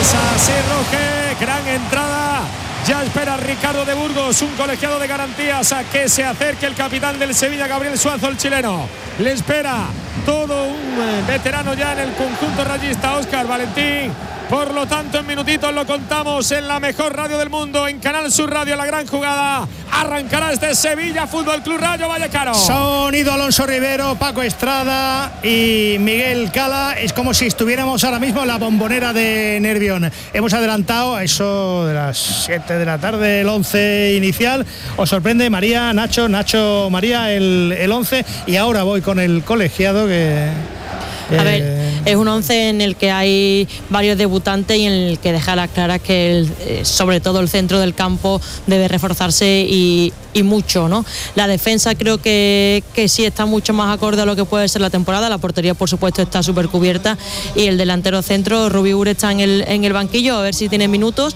Así Roge, gran entrada. Ya espera Ricardo de Burgos, un colegiado de garantías, a que se acerque el capitán del Sevilla, Gabriel Suazo, el chileno. Le espera todo un veterano ya en el conjunto rayista, Óscar Valentín. Por lo tanto, en minutitos lo contamos en la mejor radio del mundo, en Canal Sur Radio, La Gran Jugada. Arrancará este Sevilla Fútbol Club Rayo Vallecano. Sonido Alonso Rivero, Paco Estrada y Miguel Cala. Es como si estuviéramos ahora mismo en la Bombonera de Nervión. Hemos adelantado a eso de las 7 de la tarde el 11 inicial. Os sorprende María, Nacho, María, el 11. Y ahora voy con el colegiado que... A ver, es un 11 en el que hay varios debutantes y en el que deja las claras que sobre todo el centro del campo debe reforzarse y mucho, ¿no? La defensa creo que sí está mucho más acorde a lo que puede ser la temporada. La portería, por supuesto, está súper cubierta, y el delantero centro, Rubi Ure, está en el banquillo, a ver si tiene minutos,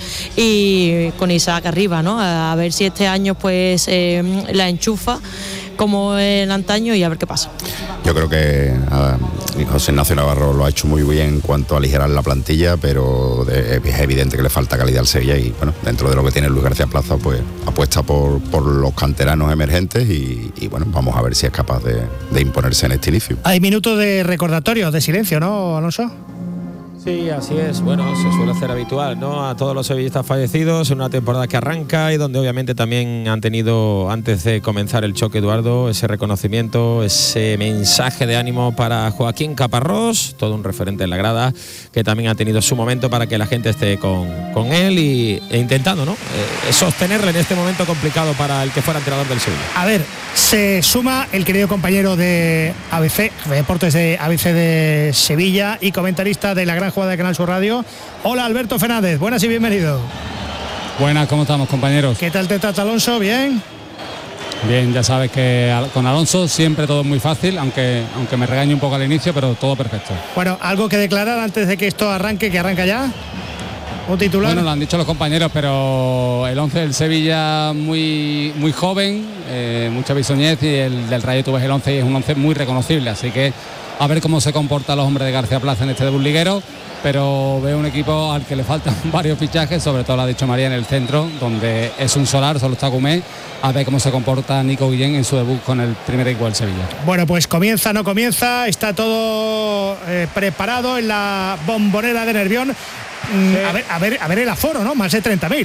y con Isaac arriba, ¿no? A ver si este año pues la enchufa como en antaño y a ver qué pasa. Yo creo que José Ignacio Navarro lo ha hecho muy bien en cuanto a aligerar la plantilla, pero es evidente que le falta calidad al Sevilla, y bueno, dentro de lo que tiene Luis García Plaza, pues apuesta por los canteranos emergentes y bueno, vamos a ver si es capaz de imponerse en este inicio. Hay minutos de recordatorio, de silencio, ¿no, Alonso? Sí, así es. Bueno, se suele hacer habitual, ¿no? A todos los sevillistas fallecidos en una temporada que arranca y donde obviamente también han tenido, antes de comenzar el choque, Eduardo, ese reconocimiento, ese mensaje de ánimo para Joaquín Caparrós, todo un referente en la grada, que también ha tenido su momento para que la gente esté con él e intentando, ¿no? Sostenerle en este momento complicado para el que fuera entrenador del Sevilla. A ver, se suma el querido compañero de ABC, Deportes de ABC de Sevilla y comentarista de La Gran Jugada de Canal Sur Radio. Hola, Alberto Fernández, buenas y bienvenido. Buenas, ¿cómo estamos, compañeros? ¿Qué tal te trata Alonso? ¿Bien? Bien, ya sabes que con Alonso siempre todo es muy fácil, aunque me regañe un poco al inicio, pero todo perfecto. Bueno, ¿algo que declarar antes de que esto arranque, que arranca ya? ¿Un titular? Bueno, lo han dicho los compañeros, pero el 11 del Sevilla muy joven, mucha bisoñez, y el del Rayo tú ves el 11 y es un 11 muy reconocible, así que a ver cómo se comportan los hombres de García Plaza en este debut liguero, pero veo un equipo al que le faltan varios fichajes, sobre todo lo ha dicho María en el centro, donde es un solar, solo está Cumé. A ver cómo se comporta Nico Guillén en su debut con el primer equipo del Sevilla. Bueno, pues comienza, no comienza, está todo preparado en la Bombonera de Nervión. Sí. A ver el aforo, ¿no? Más de 30.000.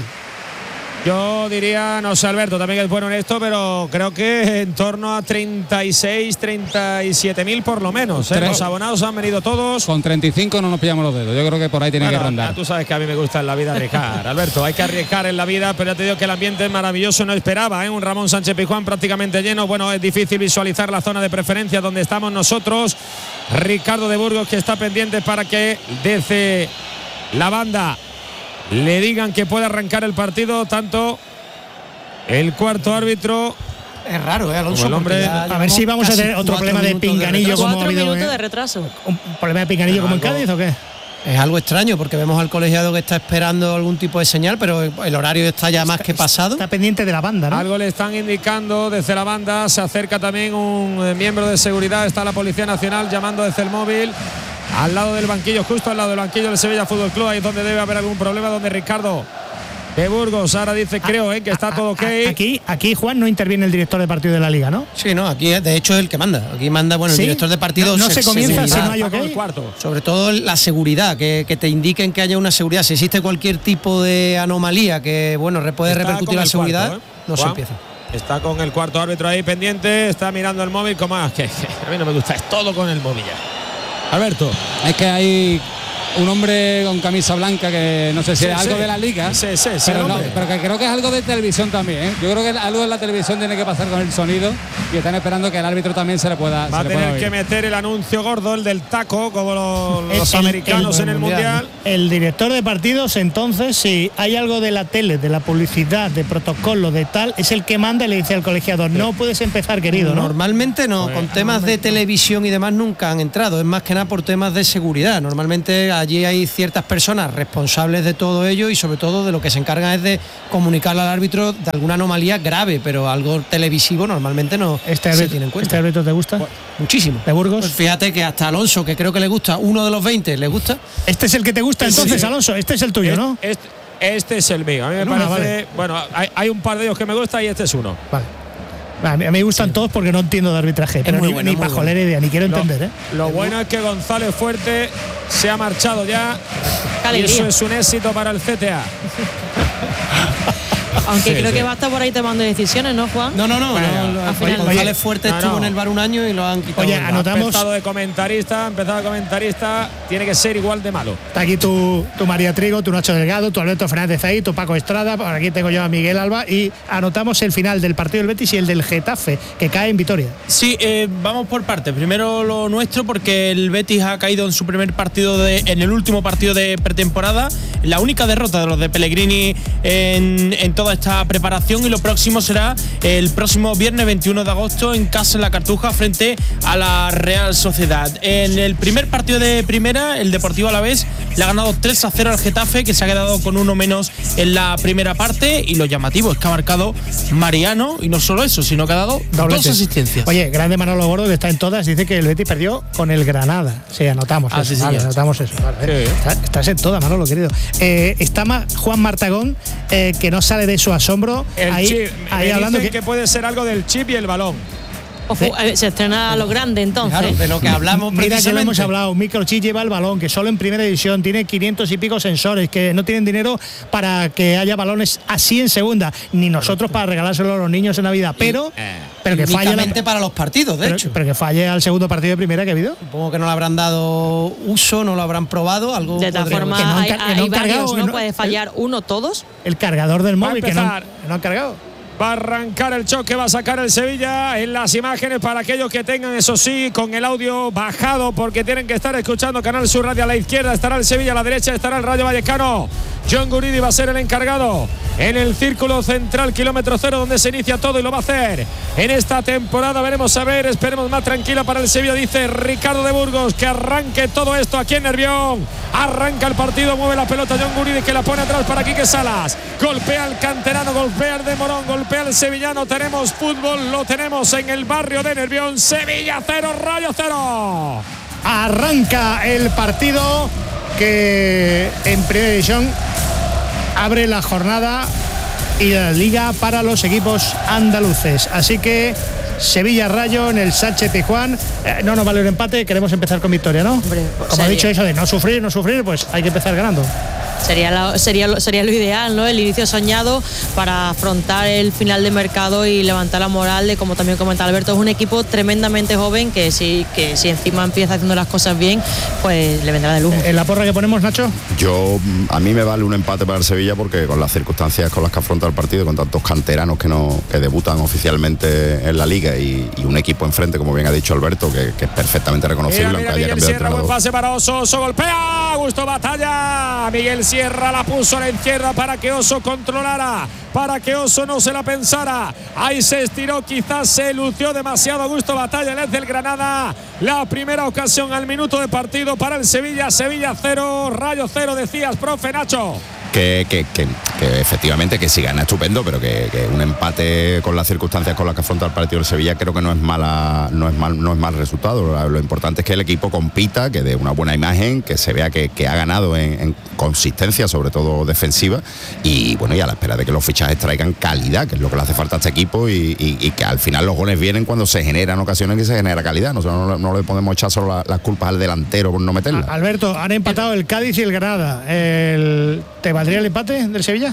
Yo diría, no sé, Alberto, también es bueno en esto, pero creo que en torno a 36, 37.000 por lo menos. Los abonados han venido todos. Con 35 no nos pillamos los dedos. Yo creo que por ahí tiene que rondar. Tú sabes que a mí me gusta en la vida arriesgar, Alberto. Hay que arriesgar en la vida, pero ya te digo que el ambiente es maravilloso. No esperaba, un Ramón Sánchez Pizjuán prácticamente lleno. Bueno, es difícil visualizar la zona de preferencia donde estamos nosotros. Ricardo de Burgos, que está pendiente para que desde la banda le digan que puede arrancar el partido, tanto el cuarto árbitro. Es raro, Alonso. El hombre, a ver si vamos a tener otro problema de pinganillo como ha habido. 4 minutos de retraso. ¿Un problema de pinganillo como en Cádiz o qué? Es algo extraño porque vemos al colegiado que está esperando algún tipo de señal, pero el horario está ya más que pasado. Está pendiente de la banda, ¿no? Algo le están indicando desde la banda. Se acerca también un miembro de seguridad. Está la Policía Nacional llamando desde el móvil. Al lado del banquillo, justo al lado del banquillo del Sevilla Fútbol Club, ahí es donde debe haber algún problema, donde Ricardo de Burgos ahora dice, creo, que está todo ok. Aquí, Juan, no interviene el director de partido de la Liga, ¿no? Sí, no, aquí de hecho es el que manda. Aquí manda, bueno, ¿sí? El director de partido. No se comienza si no hay ok. Sobre todo la seguridad, que te indiquen que haya una seguridad. Si existe cualquier tipo de anomalía que, bueno, puede repercutir la seguridad, cuarto, no se empieza. Está con el cuarto árbitro ahí pendiente, está mirando el móvil, como que a mí no me gusta, es todo con el móvil ya. Alberto, es que hay un hombre con camisa blanca que no sé si es algo de la liga, pero que creo que es algo de televisión también, ¿eh? Yo creo que algo en la televisión tiene que pasar con el sonido y están esperando que el árbitro también se le pueda. Va a tener que meter el anuncio gordo, el del taco, como los americanos en el mundial. El director de partidos, entonces, si hay algo de la tele, de la publicidad, de protocolo, de tal, es el que manda y le dice al colegiado, no puedes empezar, querido, ¿no? Normalmente no, con temas de televisión y demás nunca han entrado, es más que nada por temas de seguridad. Normalmente allí hay ciertas personas responsables de todo ello y sobre todo de lo que se encargan es de comunicarle al árbitro de alguna anomalía grave, pero algo televisivo normalmente no se tiene en cuenta. ¿Este árbitro te gusta? Muchísimo. ¿De Burgos? Pues fíjate que hasta Alonso, que creo que le gusta, uno de los 20 le gusta. Este es el que te gusta entonces, Alonso, este es el tuyo, ¿no? Este es el mío. A mí me parece, vale. Bueno, hay un par de ellos que me gustan y este es uno. Vale. A mí me gustan todos porque no entiendo de arbitraje, pero ni pajolera idea, ni quiero entender. Lo bueno es que González Fuerte se ha marchado ya y eso es un éxito para el CTA. Aunque creo que va a estar por ahí tomando decisiones, ¿no, Juan? No. González Fuerte estuvo en el VAR un año y lo han quitado. Oye, anotamos. Ha empezado de comentarista, tiene que ser igual de malo. Está aquí tu María Trigo, tu Nacho Delgado, tu Alberto Fernández ahí, tu Paco Estrada. Por aquí tengo yo a Miguel Alba y anotamos el final del partido del Betis y el del Getafe, que cae en Vitoria. Sí, vamos por partes. Primero lo nuestro, porque el Betis ha caído en su primer partido en el último partido de pretemporada, la única derrota de los de Pellegrini en toda esta preparación, y lo próximo será el próximo viernes 21 de agosto en casa en la Cartuja frente a la Real Sociedad. En el primer partido de primera, el Deportivo Alavés le ha ganado 3-0 al Getafe, que se ha quedado con uno menos en la primera parte, y lo llamativo es que ha marcado Mariano, y no solo eso, sino que ha dado dos asistencias. Oye, grande Manolo Gordo, que está en todas, dice que el Betis perdió con el Granada. Sí, anotamos eso. Sí, vale, anotamos eso. Vale, sí. Estás en todas, Manolo, querido. Está Juan Martagón, que no sale de su asombro. Ahí hablando que puede ser algo del chip y el balón. Se estrena a lo grande entonces. Claro, de lo que hablamos. Mira que lo hemos hablado, Microchip lleva el balón, que solo en primera división tiene 500 y pico sensores, que no tienen dinero para que haya balones así en segunda, ni nosotros para regalárselo a los niños en Navidad, pero que falle para los partidos, de hecho. Pero que falle al segundo partido de primera que ha habido. Supongo que no le habrán dado uso, no lo habrán probado, algo. De todas formas, hay varios, ¿no? Puede fallar uno, todos. El cargador del móvil que no han cargado. Va a arrancar el choque, va a sacar el Sevilla en las imágenes para aquellos que tengan, eso sí, con el audio bajado, porque tienen que estar escuchando Canal Sur Radio. A la izquierda estará el Sevilla, a la derecha estará el Rayo Vallecano. John Guridi va a ser el encargado en el círculo central, kilómetro cero, donde se inicia todo, y lo va a hacer en esta temporada. Veremos a ver, esperemos más tranquila para el Sevilla, dice Ricardo de Burgos. Que arranque todo esto aquí en Nervión. Arranca el partido, mueve la pelota John Guridi, que la pone atrás para Quique Salas. Golpea al canterano, golpea al de Morón, golpea al sevillano. Tenemos fútbol, lo tenemos en el barrio de Nervión. Sevilla 0, Rayo 0. Arranca el partido que en primera división abre la jornada y la liga para los equipos andaluces. Así que Sevilla-Rayo en el Sánchez Pizjuán. No nos vale un empate, queremos empezar con victoria, ¿no? Hombre, como ha dicho eso de no sufrir, pues hay que empezar ganando. Sería lo ideal, ¿no? El inicio soñado para afrontar el final de mercado y levantar la moral de, como también comenta Alberto, es un equipo tremendamente joven que si encima empieza haciendo las cosas bien, pues le vendrá de lujo. ¿En la porra que ponemos, Nacho? A mí me vale un empate para el Sevilla, porque con las circunstancias con las que afronta el partido, con tantos canteranos que debutan oficialmente en la liga y un equipo enfrente, como bien ha dicho Alberto, que es perfectamente reconocible, aunque haya cambiado de entrenador. Buen pase para Oso golpea, Augusto Batalla, Miguel Sierra la puso a la izquierda para que Oso controlara, para que Oso no se la pensara. Ahí se estiró, quizás se lució demasiado Augusto Batalla, el ex del Granada. La primera ocasión al minuto de partido para el Sevilla. Sevilla 0, Rayo 0, decías, profe Nacho. Que efectivamente que si gana estupendo, pero que un empate con las circunstancias con las que afronta el partido del Sevilla creo que no es mal resultado. Lo importante es que el equipo compita, que dé una buena imagen, que se vea que ha ganado en consistencia, sobre todo defensiva, y bueno, y a la espera de que los fichajes traigan calidad, que es lo que le hace falta a este equipo, y que al final los goles vienen cuando se generan ocasiones que se genera calidad. No le podemos echar solo las culpas al delantero por no meterla. Alberto, han empatado el Cádiz y el Granada. ¿Te valdría el empate del Sevilla?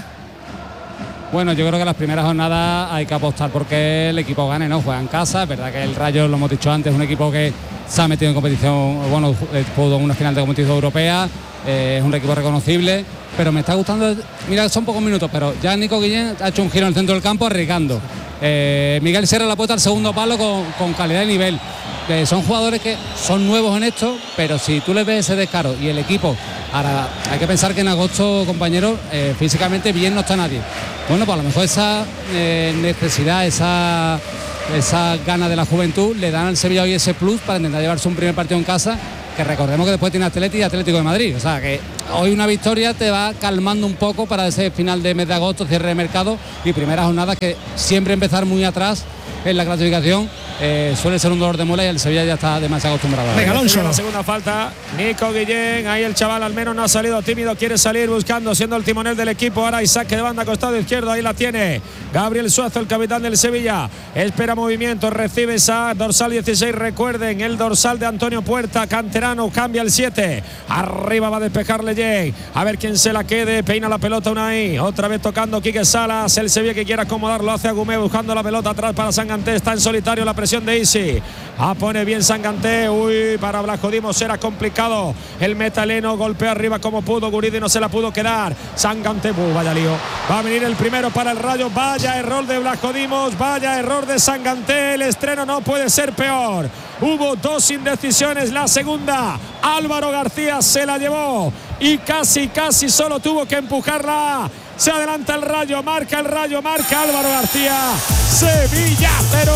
Bueno, yo creo que las primeras jornadas hay que apostar porque el equipo gane, ¿no? Juega en casa, es verdad que el Rayo, lo hemos dicho antes, es un equipo que se ha metido en competición, bueno, pudo en una final de competición europea, es un equipo reconocible, pero me está gustando, mira, son pocos minutos, pero ya Nico Guillén ha hecho un giro en el centro del campo arriesgando. Miguel Sierra la puesta al segundo palo con calidad y nivel. Son jugadores que son nuevos en esto, pero si tú les ves ese descaro y el equipo, ahora hay que pensar que en agosto, compañeros, físicamente bien no está nadie. Bueno, pues a lo mejor esa necesidad, esa gana de la juventud le dan al Sevilla hoy ese plus para intentar llevarse un primer partido en casa que recordemos que después tiene Atleti y Atlético de Madrid. O sea que hoy una victoria te va calmando un poco para ese final de mes de agosto, cierre de mercado y primera jornada, que siempre empezar muy atrás en la clasificación suele ser un dolor de muela, y el Sevilla ya está demasiado acostumbrado. Venga, Alonso. La segunda falta, Nico Guillén, ahí el chaval al menos no ha salido tímido, quiere salir buscando, siendo el timonel del equipo. Ahora Isaac de banda, costado izquierdo, ahí la tiene Gabriel Suazo, el capitán del Sevilla, espera movimiento, recibe esa dorsal 16, recuerden, el dorsal de Antonio Puerta, canterano, cambia el 7, arriba va a despejar Leyen, a ver quién se la quede, peina la pelota Unai, otra vez tocando Quique Salas, el Sevilla que quiere acomodarlo, hace Agumé buscando la pelota atrás para Sanganté, está en solitario, la presión de Isi, pone bien Sanganté, para Blasco Dimos era complicado, el metaleno golpea arriba como pudo, Guridi no se la pudo quedar, Sanganté, vaya lío, va a venir el primero para el Rayo, vaya error de Blasco Dimos, vaya error de Sanganté, el estreno no puede ser peor, hubo 2 indecisiones, la segunda Álvaro García se la llevó y casi solo tuvo que empujarla. Se adelanta el Rayo, marca Álvaro García, Sevilla 0.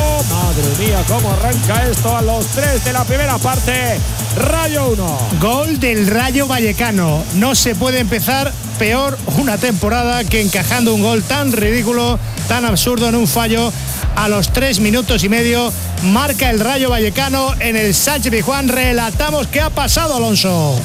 Madre mía, cómo arranca esto a los 3 de la primera parte. Rayo 1. Gol del Rayo Vallecano. No se puede empezar peor una temporada que encajando un gol tan ridículo, tan absurdo en un fallo. A los 3 minutos y medio marca el Rayo Vallecano en el Sánchez-Pizjuán. Relatamos qué ha pasado, Alonso.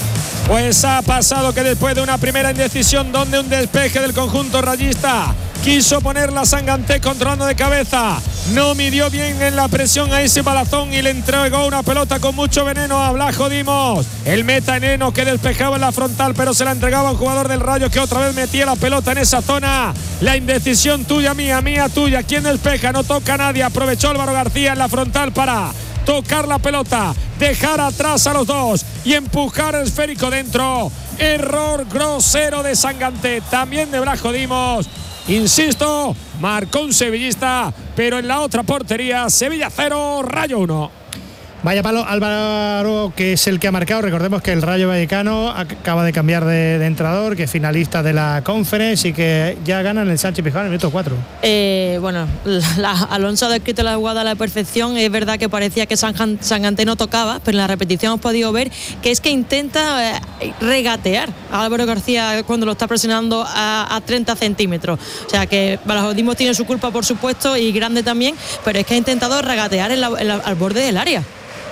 Pues ha pasado que después de una primera indecisión, donde un despeje del conjunto rayista quiso ponerla a Sanganté controlando de cabeza, no midió bien en la presión a ese balazón y le entregó una pelota con mucho veneno a Blasco Dimos, el meta eneno que despejaba en la frontal, pero se la entregaba a un jugador del Rayo que otra vez metía la pelota en esa zona. La indecisión tuya, mía tuya, ¿quién despeja? No toca a nadie, aprovechó Álvaro García en la frontal para tocar la pelota, dejar atrás a los dos y empujar el esférico dentro. Error grosero de Sanganté, también de Blasco Dimos. Insisto, marcó un sevillista, pero en la otra portería, Sevilla 0, Rayo 1. Vaya palo, Álvaro, que es el que ha marcado. Recordemos que el Rayo Vallecano acaba de cambiar de entrenador, que es finalista de la Conference y que ya gana en el Sánchez-Pizjuán en el minuto 4. Bueno, Alonso ha descrito la jugada a la perfección. Es verdad que parecía que Sanganté no tocaba, pero en la repetición hemos podido ver que es que intenta regatear a Álvaro García cuando lo está presionando a 30 centímetros. O sea que Blasco Dimos tiene su culpa, por supuesto, y grande también, pero es que ha intentado regatear al borde del área.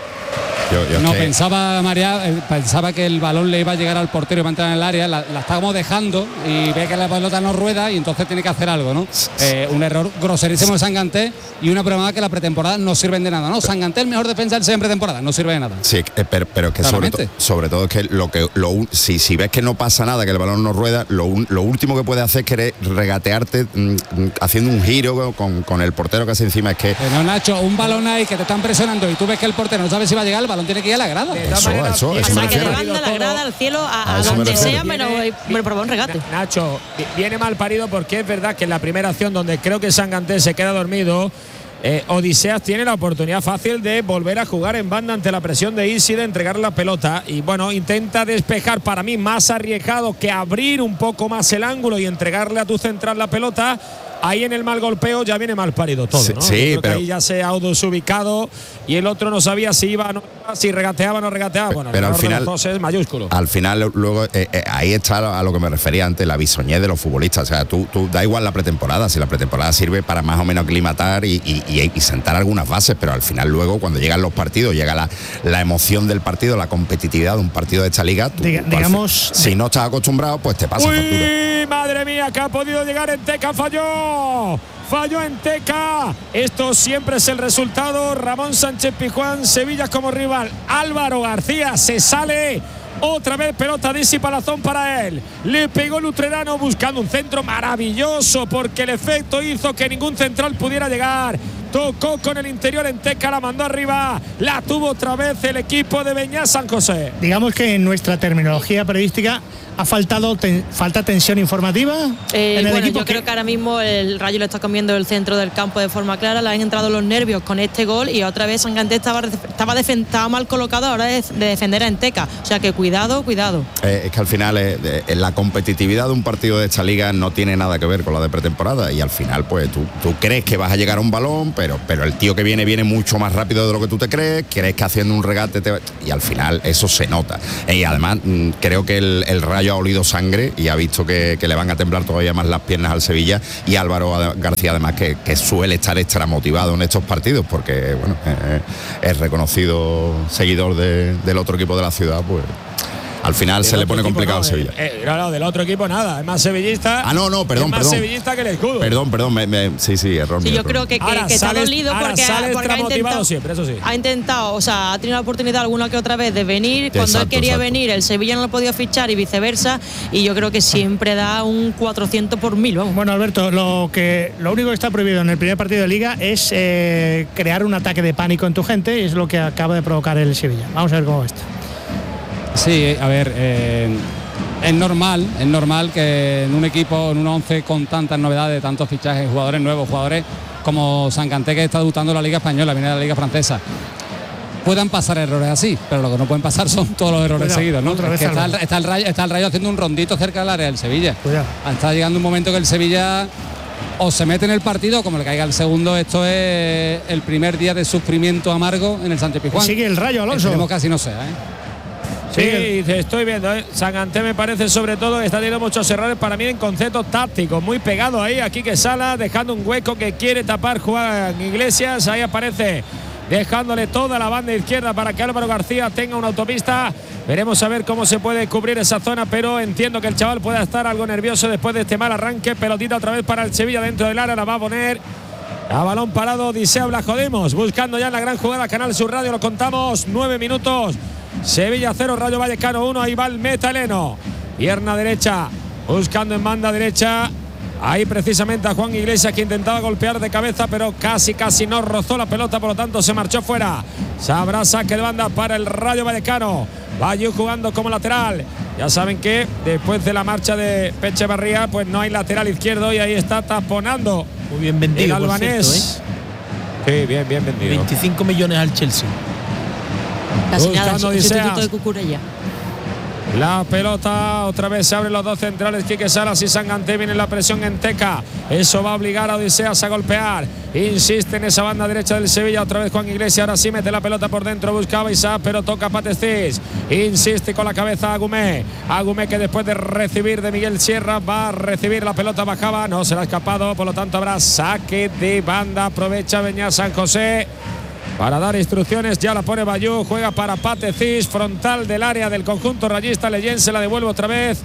Pensaba que el balón le iba a llegar al portero y va a entrar en el área, la estábamos dejando y ve que la pelota no rueda y entonces tiene que hacer algo, ¿no? Un error groserísimo de Sanganté y una prueba que la pretemporada no sirven de nada, ¿no? Sanganté, el mejor defensa del Sevilla en pretemporada, no sirve de nada. Sí, pero es que sobre todo es que si ves que no pasa nada, que el balón no rueda, lo último que puede hacer es querer regatearte haciendo un giro con el portero que hace encima. Es que pero Nacho, un balón ahí que te están presionando y tú ves que el portero no sabe si va a llegar, el balón tiene que ir a la grada. Eso que levanta la grada al cielo a donde sea, pero por un regate. Nacho, viene mal parido porque es verdad que en la primera acción, donde creo que Sanganté se queda dormido, Odiseas tiene la oportunidad fácil de volver a jugar en banda ante la presión de Isi, de entregar la pelota y bueno, intenta despejar, para mí más arriesgado que abrir un poco más el ángulo y entregarle a tu central la pelota. Ahí en el mal golpeo ya viene mal parido todo, ¿no? Sí, pero ahí ya se ha desubicado y el otro no sabía si iba o no iba, si regateaba o no regateaba. Bueno, pero al final es mayúsculo. Al final luego ahí está a lo que me refería antes, la bisoñez de los futbolistas. O sea, tú da igual la pretemporada, si la pretemporada sirve para más o menos aclimatar y sentar algunas bases, pero al final luego cuando llegan los partidos, llega la emoción del partido, la competitividad de un partido de esta liga, digamos, si no estás acostumbrado, pues te pasa factura. Madre mía, que ha podido llegar en Teca, falló en Teca. Esto siempre es el resultado. Ramón Sánchez Pizjuán, Sevilla como rival. Álvaro García se sale. Otra vez pelota de Isi Palazón para él. Le pegó el utrerano buscando un centro maravilloso porque el efecto hizo que ningún central pudiera llegar. Tocó con el interior en Teca, la mandó arriba, la tuvo otra vez el equipo de Beñat San José. Digamos que en nuestra terminología periodística ha falta tensión informativa en el equipo. Yo creo que ahora mismo el Rayo le está comiendo el centro del campo de forma clara, le han entrado los nervios con este gol y otra vez Sanganté estaba mal colocado a la hora de defender a Enteca, o sea que cuidado. Es que al final la competitividad de un partido de esta liga no tiene nada que ver con la de pretemporada y al final pues tú crees que vas a llegar a un balón, pero el tío que viene mucho más rápido de lo que tú te crees que haciendo un regate y al final eso se nota. Y además creo que el Rayo ha olido sangre y ha visto que le van a temblar todavía más las piernas al Sevilla, y Álvaro García además que suele estar extra motivado en estos partidos porque bueno, es reconocido seguidor del otro equipo de la ciudad, pues al final se le pone complicado al Sevilla. No, del otro equipo nada, es más sevillista. Perdón. Es más sevillista que el escudo. Perdón, sí, error. Sí, yo creo que está dolido porque ha intentado siempre, eso sí. Ha intentado, o sea, ha tenido la oportunidad alguna que otra vez de venir. Cuando él quería venir, el Sevilla no lo ha podido fichar y viceversa. Y yo creo que siempre da un 400 por 1000, vamos. Bueno, Alberto, lo único que está prohibido en el primer partido de Liga es crear un ataque de pánico en tu gente, y es lo que acaba de provocar el Sevilla. Vamos a ver cómo va esto. Sí, a ver, es normal que en un equipo, en un 11 con tantas novedades, tantos fichajes, jugadores nuevos, jugadores como Sanganté, que está debutando en la Liga Española, viene de la Liga Francesa, puedan pasar errores así, pero lo que no pueden pasar son todos los errores seguidos, ¿no? Es que está el Rayo haciendo un rondito cerca del área del Sevilla. Está llegando un momento que el Sevilla o se mete en el partido, como le caiga el segundo. Esto es el primer día de sufrimiento amargo en el Sánchez Pizjuán. Sigue el Rayo, Alonso. Esperemos que así no sea, Sí, estoy viendo, Sanganté me parece sobre todo está teniendo muchos errores para mí en conceptos tácticos, muy pegado ahí a Quique Sala, dejando un hueco que quiere tapar Juan Iglesias. Ahí aparece dejándole toda la banda izquierda para que Álvaro García tenga una autopista. Veremos a ver cómo se puede cubrir esa zona, pero entiendo que el chaval pueda estar algo nervioso después de este mal arranque. Pelotita otra vez para el Sevilla dentro del área, la va a poner a balón parado Odisea Blajodimos, buscando ya en la gran jugada. Canal Sur Radio, lo contamos, 9 minutos. Sevilla 0, Rayo Vallecano 1. Ahí va el metaleno, pierna derecha, buscando en banda derecha. Ahí precisamente a Juan Iglesias, que intentaba golpear de cabeza, pero casi no rozó la pelota, por lo tanto se marchó fuera. Sabrá saque de banda para el Rayo Vallecano. Bayou jugando como lateral. Ya saben que después de la marcha de Pechevarría, pues no hay lateral izquierdo, y ahí está taponando. Muy bien vendido, el albanés. Sí, bien vendido. 25 millones al Chelsea. Casi nada, sustituto de Cucurella. La pelota, otra vez se abren los dos centrales, Quique Salas y Sanganté. Viene la presión en Teca, eso va a obligar a Odiseas a golpear. Insiste en esa banda derecha del Sevilla, otra vez Juan Iglesias. Ahora sí mete la pelota por dentro, buscaba Isaac, pero toca Patestis. Insiste con la cabeza Agumé que después de recibir de Miguel Sierra va a recibir la pelota, bajaba, no se la ha escapado, por lo tanto habrá saque de banda. Aprovecha Beñat San José para dar instrucciones, ya la pone Bayou, juega para Patestis, frontal del área del conjunto rayista leyense, se la devuelve otra vez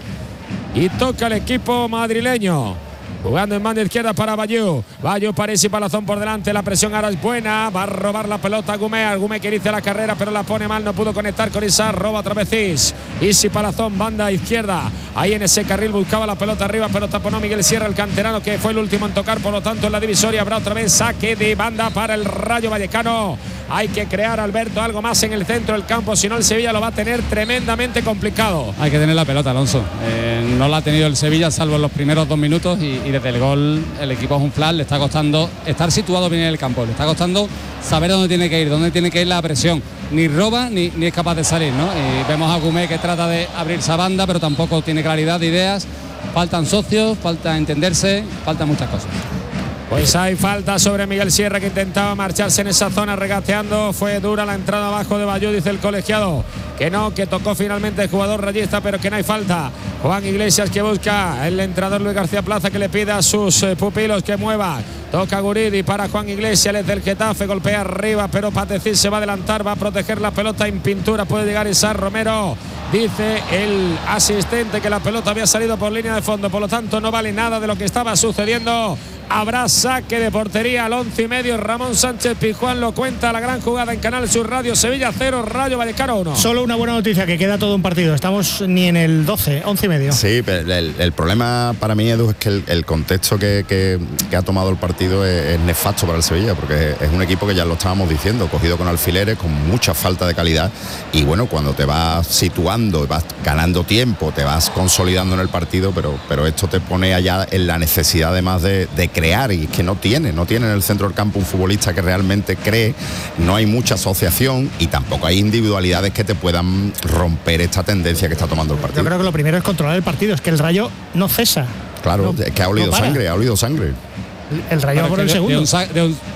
y toca el equipo madrileño. Jugando en banda izquierda para Bayou París y Palazón por delante. La presión ahora es buena. Va a robar la pelota Agumé que inicia la carrera, pero la pone mal. No pudo conectar con Isa. Roba otra vez Isi Palazón, banda izquierda. Ahí en ese carril buscaba la pelota arriba, pero taponó Miguel Sierra, el canterano, que fue el último en tocar. Por lo tanto, en la divisoria habrá otra vez saque de banda para el Rayo Vallecano. Hay que crear, Alberto, algo más en el centro del campo, si no el Sevilla lo va a tener tremendamente complicado. Hay que tener la pelota, Alonso. No la ha tenido el Sevilla, salvo en los primeros 2 minutos, y desde el gol el equipo es un flash. Le está costando estar situado bien en el campo, le está costando saber dónde tiene que ir la presión. Ni roba ni es capaz de salir, ¿no? Y vemos a Agumé que trata de abrir esa banda, pero tampoco tiene claridad de ideas. Faltan socios, falta entenderse, faltan muchas cosas. Pues hay falta sobre Miguel Sierra, que intentaba marcharse en esa zona regateando. Fue dura la entrada abajo de Bayou, dice el colegiado. Que no, que tocó finalmente el jugador rayista, pero que no hay falta. Juan Iglesias, que busca el entrenador Luis García Plaza, que le pide a sus pupilos que muevan. Toca Guridi para Juan Iglesias, el del Getafe, golpea arriba, pero Patestis se va a adelantar, va a proteger la pelota en pintura. Puede llegar Isaac Romero. Dice el asistente que la pelota había salido por línea de fondo, por lo tanto no vale nada de lo que estaba sucediendo. Habrá saque de portería al 11:30. Ramón Sánchez Pizjuán lo cuenta, la gran jugada en Canal Sur Radio. Sevilla 0, Rayo Vallecano 1. Solo una buena noticia, que queda todo un partido. Estamos ni en el 12, 11:30. Sí, pero el problema para mí, Edu, es que el contexto que ha tomado el partido es nefasto para el Sevilla, porque es un equipo que ya lo estábamos diciendo, cogido con alfileres, con mucha falta de calidad. Y bueno, cuando te vas situando, vas ganando tiempo, te vas consolidando en el partido, pero esto te pone allá en la necesidad además de crear, y es que no tiene en el centro del campo un futbolista que realmente cree. No hay mucha asociación y tampoco hay individualidades que te puedan romper esta tendencia que está tomando el partido. Yo creo que lo primero es controlar el partido, es que el Rayo no cesa. Claro, es que ha olido sangre. El Rayo va por el segundo.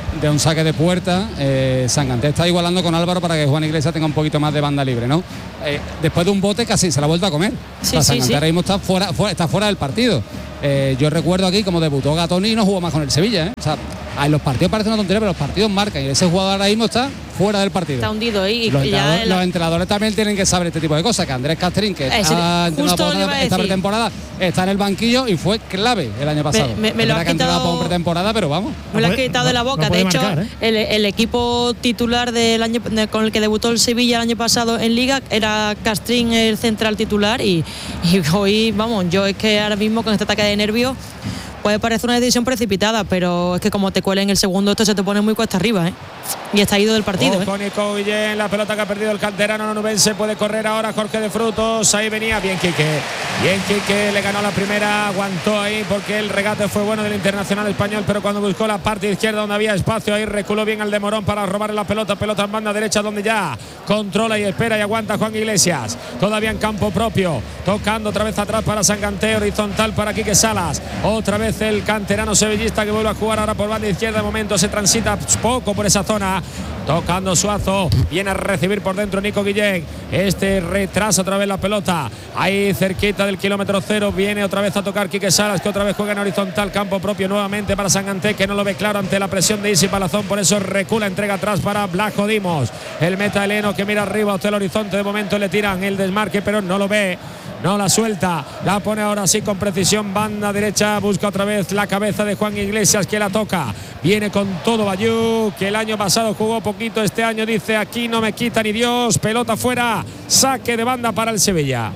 de un saque de puerta. Sanganté está igualando con Álvaro para que Juan Iglesias tenga un poquito más de banda libre, ¿no? Después de un bote casi se la ha vuelto a comer. Sanganté ahora mismo está fuera del partido. Yo recuerdo aquí como debutó Gatoni y no jugó más con el Sevilla, ¿eh? O sea, en los partidos parece una tontería, pero los partidos marcan y ese jugador ahora mismo está fuera del partido. Está hundido ahí. Los entrenadores también tienen que saber este tipo de cosas, que Andrés Castrín, que ha entrenado esta pretemporada, está en el banquillo y fue clave el año pasado. Me lo ha quitado para pretemporada, pero vamos. Me lo ha quitado de la boca. De hecho, marcar, el equipo titular del año con el que debutó el Sevilla el año pasado en Liga era Castrín, el central titular, y hoy, vamos, yo es que ahora mismo con este ataque de nervios puede parecer una decisión precipitada, pero es que como te cuelen el segundo, esto se te pone muy cuesta arriba, ¿eh? Y está ido del partido. Con Nico Guillén, la pelota que ha perdido el canterano nonubense, puede correr ahora Jorge de Frutos, ahí venía bien Quique, le ganó la primera, aguantó ahí porque el regate fue bueno del internacional español, pero cuando buscó la parte izquierda donde había espacio, ahí reculó bien el de Morón para robarle la pelota en banda derecha donde ya controla y espera y aguanta Juan Iglesias, todavía en campo propio, tocando otra vez atrás para Sanganté, horizontal para Quique Salas, otra vez el canterano sevillista que vuelve a jugar ahora por banda izquierda. De momento se transita poco por esa zona, tocando Suazo, viene a recibir por dentro Nico Guillén, retrasa otra vez la pelota ahí cerquita del kilómetro cero, viene otra vez a tocar Quique Salas, que otra vez juega en horizontal, campo propio nuevamente para Sanganté, que no lo ve claro ante la presión de Isi Palazón, por eso recula, entrega atrás para Blasco Dimos, el meta heleno que mira arriba hasta el horizonte. De momento le tiran el desmarque, pero no lo ve, no la suelta, la pone ahora sí con precisión, banda derecha, busca otra vez la cabeza de Juan Iglesias, que la toca, viene con todo Bayú, que el año pasado jugó poquito, este año dice aquí no me quita ni Dios, pelota fuera, saque de banda para el Sevilla.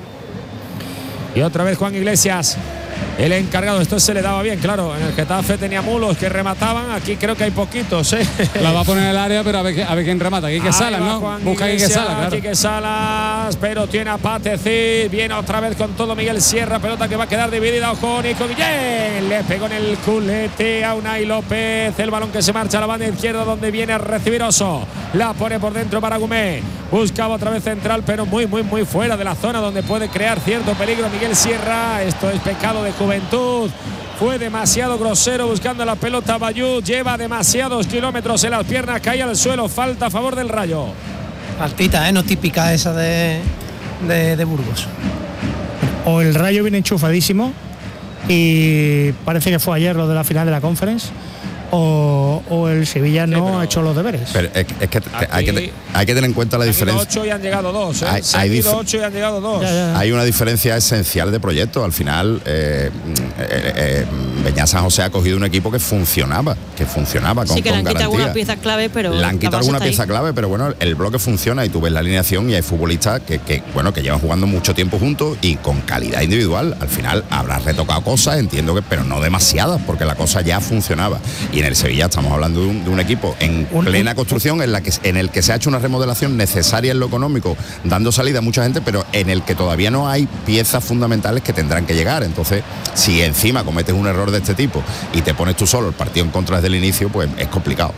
Y otra vez Juan Iglesias, el encargado. Esto se le daba bien, claro, en el Getafe tenía mulos que remataban, aquí creo que hay poquitos, ¿eh? La va a poner en el área, pero a ver quién remata. Quique Salas, ¿no? Busca Quique Salas, claro. Quique Salas, pero tiene a Patecid, viene otra vez con todo Miguel Sierra, pelota que va a quedar dividida. Ojo, Nico Guillén, le pegó en el culete a Unai López, el balón que se marcha a la banda izquierda donde viene a recibir Oso, la pone por dentro para Gumé, buscaba otra vez central, pero muy fuera de la zona donde puede crear cierto peligro Miguel Sierra. Esto es pecado de juventud, fue demasiado grosero buscando la pelota. Bayú lleva demasiados kilómetros en las piernas, cae al suelo, falta a favor del Rayo. Faltita, no típica esa de Burgos. O el Rayo viene enchufadísimo y parece que fue ayer lo de la final de la Conference, o el Sevilla no ha hecho los deberes. Pero es que hay que tener en cuenta la diferencia. 8 y han llegado 2, ¿eh? Hay 8 y han llegado 2. Ya. Hay una diferencia esencial de proyecto. Al final, Beñat San José ha cogido un equipo que funcionaba con, sí, que le han quitado algunas piezas clave, pero le han quitado alguna pieza clave, pero bueno, el bloque funciona y tú ves la alineación y hay futbolistas que llevan jugando mucho tiempo juntos y con calidad individual. Al final habrá retocado cosas, entiendo que, pero no demasiadas, porque la cosa ya funcionaba. Y en el Sevilla estamos hablando de un equipo en plena construcción, en el que se ha hecho una remodelación necesaria en lo económico, dando salida a mucha gente, pero en el que todavía no hay piezas fundamentales que tendrán que llegar. Entonces, si encima cometes un error de este tipo y te pones tú solo el partido en contra desde el inicio, pues es complicado.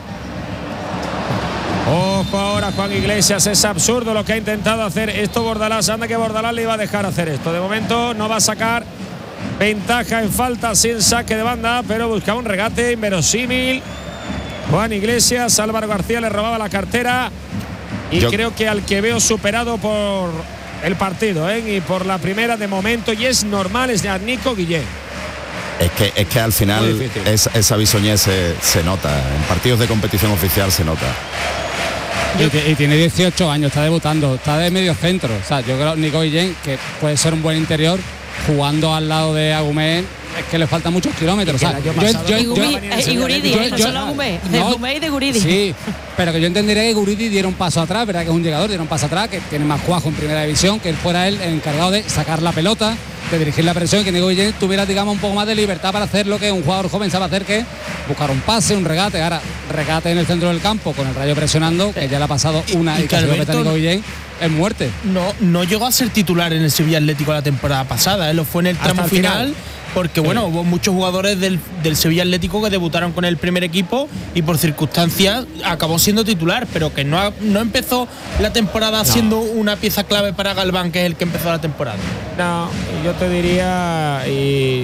Ojo ahora Juan Iglesias, es absurdo lo que ha intentado hacer esto Bordalás, anda que Bordalás le iba a dejar hacer esto. De momento no va a sacar ventaja en falta sin saque de banda, pero buscaba un regate inverosímil. Juan Iglesias, Álvaro García le robaba la cartera y creo que al que veo superado por el partido, y por la primera de momento, y es normal, es ya Nico Guillén. Es que al final esa bisoñez se nota, en partidos de competición oficial se nota. Y tiene 18 años, está debutando, está de medio centro. O sea, yo creo que Nico Guillén, que puede ser un buen interior, jugando al lado de Agumé, es que le faltan muchos kilómetros. Y Guridi, no solo Agumé, de Agumé y de Guridi. Sí, pero que yo entendería que Guridi diera un paso atrás, verdad que es un llegador, diera un paso atrás, que tiene más cuajo en primera división, que él fuera él el encargado de sacar la pelota, de dirigir la presión, que Nico Guillén tuviera, digamos, un poco más de libertad para hacer lo que un jugador joven sabe hacer, que buscar un pase, un regate. Ahora, regate en el centro del campo con el Rayo presionando, que ya le ha pasado una y casi lo mete a Nico Guillén, es muerte. No llegó a ser titular en el Sevilla Atlético la temporada pasada, lo fue en el tramo final. Porque hubo muchos jugadores del Sevilla Atlético que debutaron con el primer equipo y por circunstancias acabó siendo titular, pero que no empezó la temporada siendo una pieza clave para Galván, que es el que empezó la temporada. No, yo te diría, y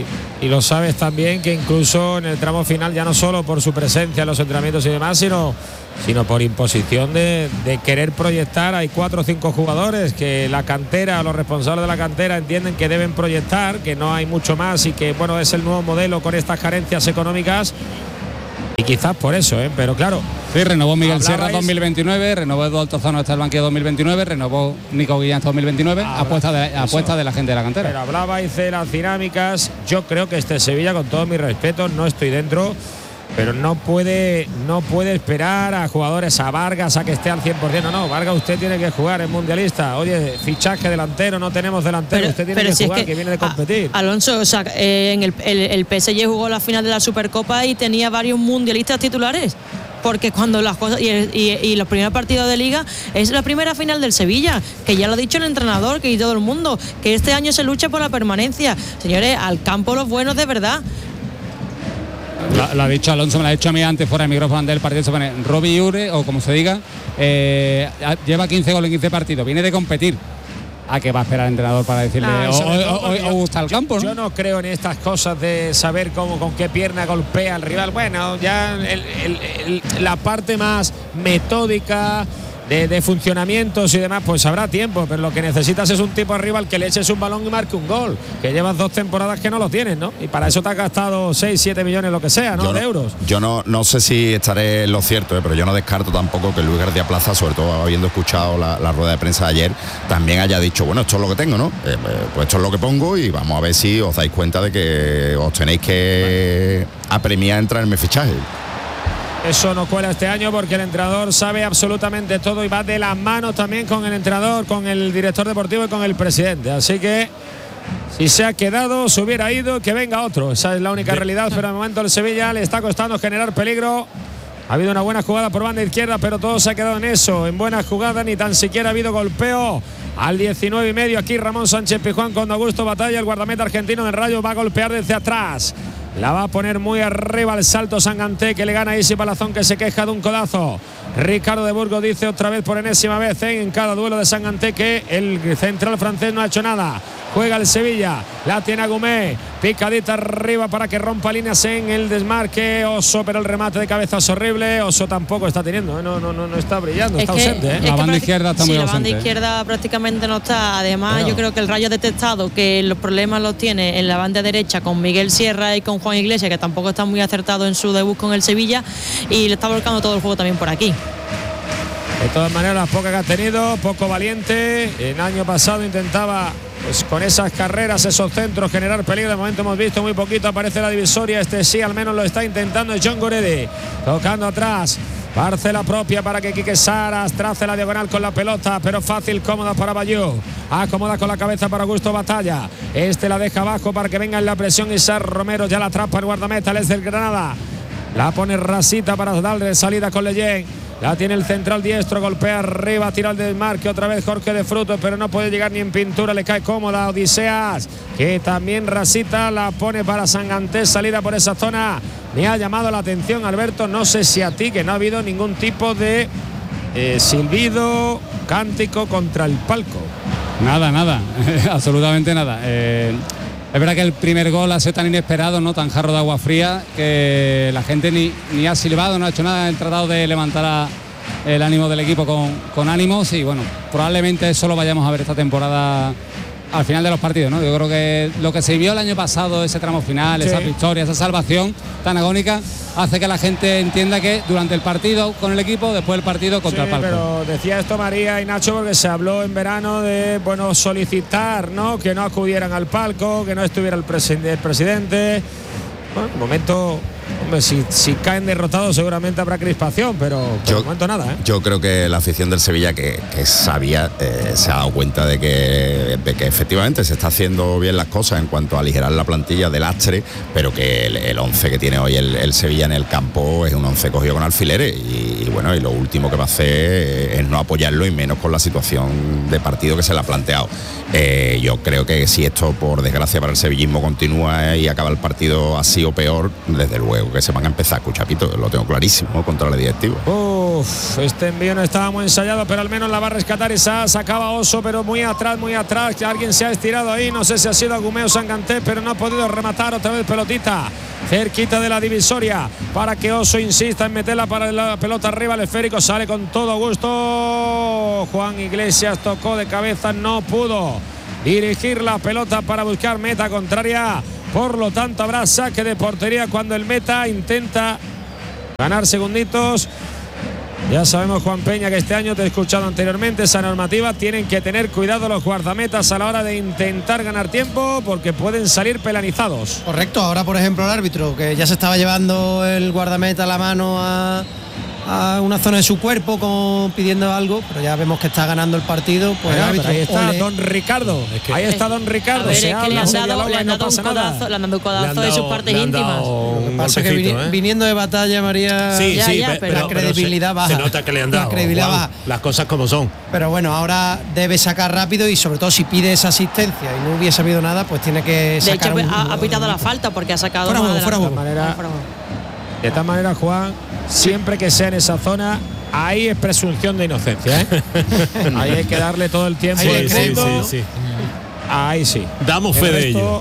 y lo sabes también que incluso en el tramo final, ya no solo por su presencia en los entrenamientos y demás, sino por imposición de querer proyectar. Hay 4 o 5 jugadores que la cantera, los responsables de la cantera entienden que deben proyectar, que no hay mucho más y que bueno, es el nuevo modelo con estas carencias económicas. Y quizás por eso, pero claro. Sí, renovó Miguel Sierra 2029, renovó Eduardo Altozano hasta el banquillo 2029, renovó Nico Guillén hasta 2029, apuesta de la gente de la cantera. Pero hablabais de las dinámicas. Yo creo que este Sevilla, con todo mi respeto, no estoy dentro, pero no puede esperar a jugadores, a Vargas, a que esté al 100%. No, Vargas usted tiene que jugar, es mundialista. Oye, fichaje delantero, no tenemos delantero, usted tiene que jugar, que viene de competir. Alonso, o sea, en el PSG jugó la final de la Supercopa y tenía varios mundialistas titulares. Porque cuando las cosas y los primeros partidos de liga es la primera final del Sevilla, que ya lo ha dicho el entrenador, que y todo el mundo, que este año se lucha por la permanencia. Señores, al campo los buenos de verdad. Lo ha dicho Alonso, me lo ha dicho a mí antes fuera del micrófono del partido. Se pone Robbie Ure, o como se diga, lleva 15 goles en 15 partidos, viene de competir. ¿A qué va a esperar el entrenador para decirle o gusta el campo? ¿No? Yo no creo en estas cosas de saber cómo, con qué pierna golpea al rival. Bueno, ya la parte más metódica de funcionamientos y demás, pues habrá tiempo, pero lo que necesitas es un tipo arriba al que le eches un balón y marque un gol, que llevas 2 temporadas que no lo tienes, ¿no? Y para eso te has gastado 6, 7 millones, lo que sea, ¿no? De euros. Yo no sé si estaré en lo cierto, pero yo no descarto tampoco que Luis García Plaza, sobre todo habiendo escuchado la rueda de prensa de ayer, también haya dicho, bueno, esto es lo que tengo, ¿no? Pues esto es lo que pongo y vamos a ver si os dais cuenta de que os tenéis que apremiar a entrar en mi fichaje. Eso no cuela este año porque el entrenador sabe absolutamente todo y va de las manos también con el entrenador, con el director deportivo y con el presidente. Así que si se ha quedado, se hubiera ido, que venga otro. Esa es la única realidad, pero de momento el Sevilla le está costando generar peligro. Ha habido una buena jugada por banda izquierda, pero todo se ha quedado en eso, en buena jugada, ni tan siquiera ha habido golpeo. Al 19:30 aquí Ramón Sánchez Pizjuán con Augusto Batalla, el guardameta argentino del Rayo, va a golpear desde atrás. La va a poner muy arriba el salto Sanganté, que le gana a Isi Palazón, que se queja de un codazo. Ricardo de Burgos dice otra vez por enésima vez en cada duelo de Sanganté que el central francés no ha hecho nada. Juega el Sevilla, la tiene Agumé, picadita arriba para que rompa líneas en el desmarque. Oso, pero el remate de cabeza es horrible. Oso tampoco está teniendo, no está brillando, está ausente. La banda izquierda está muy ausente. La banda izquierda prácticamente no está. Además, yo creo que el Rayo ha detectado que los problemas los tiene en la banda derecha con Miguel Sierra y con Juan Iglesias, que tampoco está muy acertado en su debut con el Sevilla, y le está volcando todo el juego también por aquí. De todas maneras, las pocas que ha tenido, poco valiente. El año pasado intentaba, pues con esas carreras, esos centros, generar peligro. De momento hemos visto muy poquito, aparece la divisoria. Este sí, al menos lo está intentando John Goredi. Tocando atrás, parcela propia para que Quique Saras trace la diagonal con la pelota, pero fácil, cómoda para Bayú. Acomoda con la cabeza para Augusto Batalla. Este la deja abajo para que venga en la presión Isar Romero. Ya la atrapa el guardameta, es del Granada. La pone rasita para darle salida con Leyen. La tiene el central diestro, golpea arriba, tira al desmarque otra vez Jorge de Frutos, pero no puede llegar ni en pintura, le cae cómoda Odiseas, que también rasita, la pone para Sangantés, salida por esa zona. Me ha llamado la atención, Alberto, no sé si a ti, que no ha habido ningún tipo de silbido, cántico contra el palco. Nada, absolutamente nada. Es verdad que el primer gol ha sido tan inesperado, no tan jarro de agua fría, que la gente ni ha silbado, no ha hecho nada, han tratado de levantar el ánimo del equipo con ánimos, y bueno, probablemente eso lo vayamos a ver esta temporada al final de los partidos, ¿no? Yo creo que lo que se vio el año pasado, ese tramo final, sí, esa victoria, esa salvación tan agónica, hace que la gente entienda que durante el partido con el equipo, después del partido contra el palco. Pero decía esto María y Nacho porque se habló en verano de, bueno, solicitar, ¿no?, que no acudieran al palco, que no estuviera el presidente. Bueno, un momento, hombre, si caen derrotados seguramente habrá crispación, pero por el momento nada, ¿eh? Yo creo que la afición del Sevilla, que sabía, se ha dado cuenta de que efectivamente se está haciendo bien las cosas en cuanto a aligerar la plantilla de lastre, pero que el 11 que tiene hoy el Sevilla en el campo es un 11 cogido con alfileres, y bueno, y lo último que va a hacer es no apoyarlo, y menos con la situación de partido que se le ha planteado. Yo creo que si esto, por desgracia para el sevillismo, continúa y acaba el partido así o peor, desde luego que se van a empezar, Cuchapito, lo tengo clarísimo, contra la directiva. Este envío no estaba muy ensayado, pero al menos la va a rescatar esa. Sacaba Oso, pero muy atrás. Que alguien se ha estirado ahí. No sé si ha sido Agumeo Sanganté, pero no ha podido rematar. Otra vez pelotita cerquita de la divisoria para que Oso insista en meterla para la pelota arriba. El esférico sale con todo gusto. Juan Iglesias tocó de cabeza, no pudo dirigir la pelota para buscar meta contraria. Por lo tanto, habrá saque de portería cuando el meta intenta ganar segunditos. Ya sabemos, Juan Peña, que este año te he escuchado anteriormente esa normativa. Tienen que tener cuidado los guardametas a la hora de intentar ganar tiempo porque pueden salir pelanizados. Correcto. Ahora, por ejemplo, el árbitro, que ya se estaba llevando el guardameta a la mano a una zona de su cuerpo como pidiendo algo, pero ya vemos que está ganando el partido. Pues el árbitro, ahí está Don Ricardo. Ahí está Don Ricardo. A ver, es que le han dado un codazo en sus partes íntimas. Lo que pasa es que viniendo de batalla, María, pero la credibilidad baja. Se nota que le han dado. La credibilidad baja. Las cosas como son. Pero bueno, ahora debe sacar rápido y sobre todo si pide esa asistencia y no hubiese habido nada, pues tiene que sacar. De hecho, ha pitado la falta porque ha sacado fuera juego. De esta manera, Juan, siempre que sea en esa zona, ahí es presunción de inocencia, ¿eh? Ahí hay que darle todo el tiempo del mundo. Sí. Ahí sí. Damos fe de ello.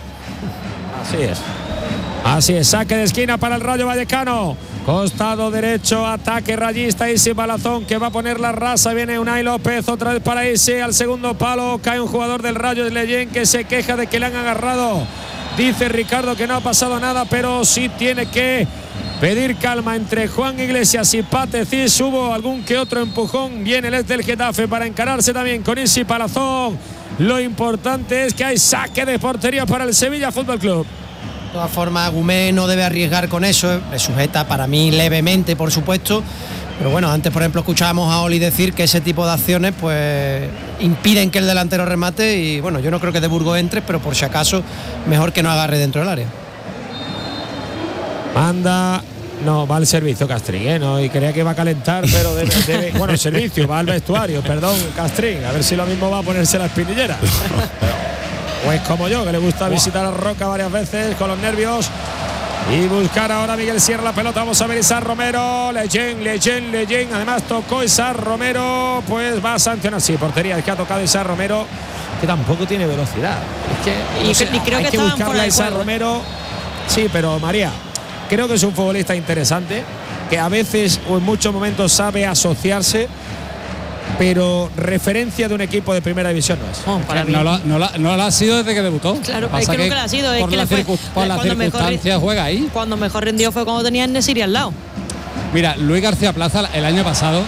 Así es. Saque de esquina para el Rayo Vallecano. Costado derecho, ataque rayista. Isi Palazón, que va a poner la raza. Viene Unai López, otra vez para Isi. Al segundo palo cae un jugador del Rayo de Leyen que se queja de que le han agarrado. Dice Ricardo que no ha pasado nada, pero sí tiene que pedir calma entre Juan Iglesias y Patecís. Hubo algún que otro empujón. Viene el del Getafe para encararse también con Isi Palazón. Lo importante es que hay saque de portería para el Sevilla Fútbol Club. De todas formas, Agumé no debe arriesgar con eso. Le sujeta para mí levemente, por supuesto. Pero bueno, antes, por ejemplo, escuchábamos a Oli decir que ese tipo de acciones pues impiden que el delantero remate. Y bueno, yo no creo que de Burgos entre, pero por si acaso, mejor que no agarre dentro del área. Manda. No, va al servicio Castrín, ¿no? Y creía que iba a calentar, pero debe bueno, el servicio, va al vestuario, perdón, Castrín, a ver si lo mismo va a ponerse la espinillera. Pues como yo, que le gusta visitar a Roca varias veces con los nervios. Y buscar ahora Miguel Sierra la pelota. Vamos a ver Isar Romero. Leyen. Además tocó Isar Romero. Pues va a sancionar. Sí, portería. Es que ha tocado Isar Romero, que tampoco tiene velocidad. Es que creo hay que buscarle a Isar Romero. Sí, pero María, creo que es un futbolista interesante, que a veces o en muchos momentos sabe asociarse, pero referencia de un equipo de primera división no es. No lo ha sido desde que debutó. Claro, es que nunca lo ha sido. Es que por las circunstancias juega ahí. Cuando mejor rindió fue cuando tenía Nesiri al lado. Mira, Luis García Plaza el año pasado.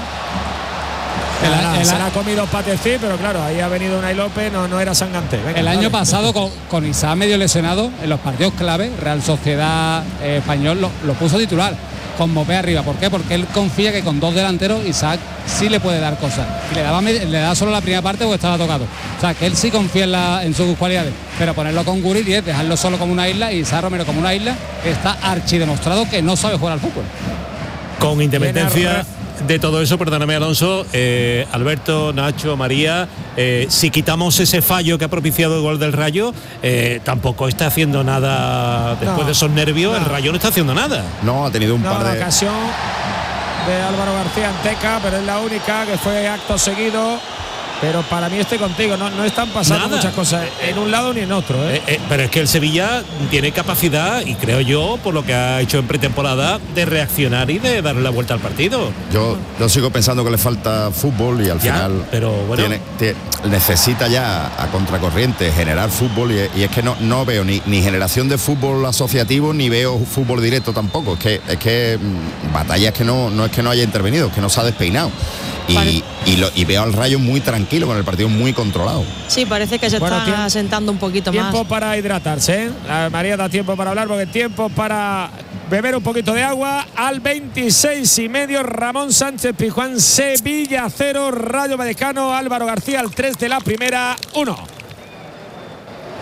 Se la ha comido Patecí, pero claro, ahí ha venido Unai López, no era Sanganté. El año pasado con Isaac medio lesionado, en los partidos clave, Real Sociedad Español lo puso titular, con Mopé arriba. ¿Por qué? Porque él confía que con dos delanteros Isaac sí le puede dar cosas. Y le da solo la primera parte porque estaba tocado. O sea, que él sí confía en sus cualidades. Pero ponerlo con Guri 10, dejarlo solo como una isla, y Isaac Romero como una isla, está archidemostrado que no sabe jugar al fútbol. Con independencia de todo eso, perdóname Alonso, Alberto, Nacho, María, si quitamos ese fallo que ha propiciado el gol del Rayo, tampoco está haciendo nada después de esos nervios. El Rayo no está haciendo nada. No, ha tenido un par de ocasión de Álvaro García Anteca, pero es la única, que fue acto seguido. Pero para mí estoy contigo, no están pasando muchas cosas en un lado ni en otro. Pero es que el Sevilla tiene capacidad, y creo yo, por lo que ha hecho en pretemporada, de reaccionar y de darle la vuelta al partido. Yo sigo pensando que le falta fútbol y al final pero bueno, necesita ya a contracorriente generar fútbol, y es que no veo ni generación de fútbol asociativo, ni veo fútbol directo tampoco. Es que batallas que no es que no haya intervenido, es que no se ha despeinado. Y veo al Rayo muy tranquilo, con el partido muy controlado. Sí, parece que se está asentando un poquito más. Tiempo para hidratarse, ¿eh? María da tiempo para hablar, porque tiempo para beber un poquito de agua. Al 26:30, Ramón Sánchez Pizjuán, Sevilla 0, Rayo Vallecano. Álvaro García al 3 de la primera, 1.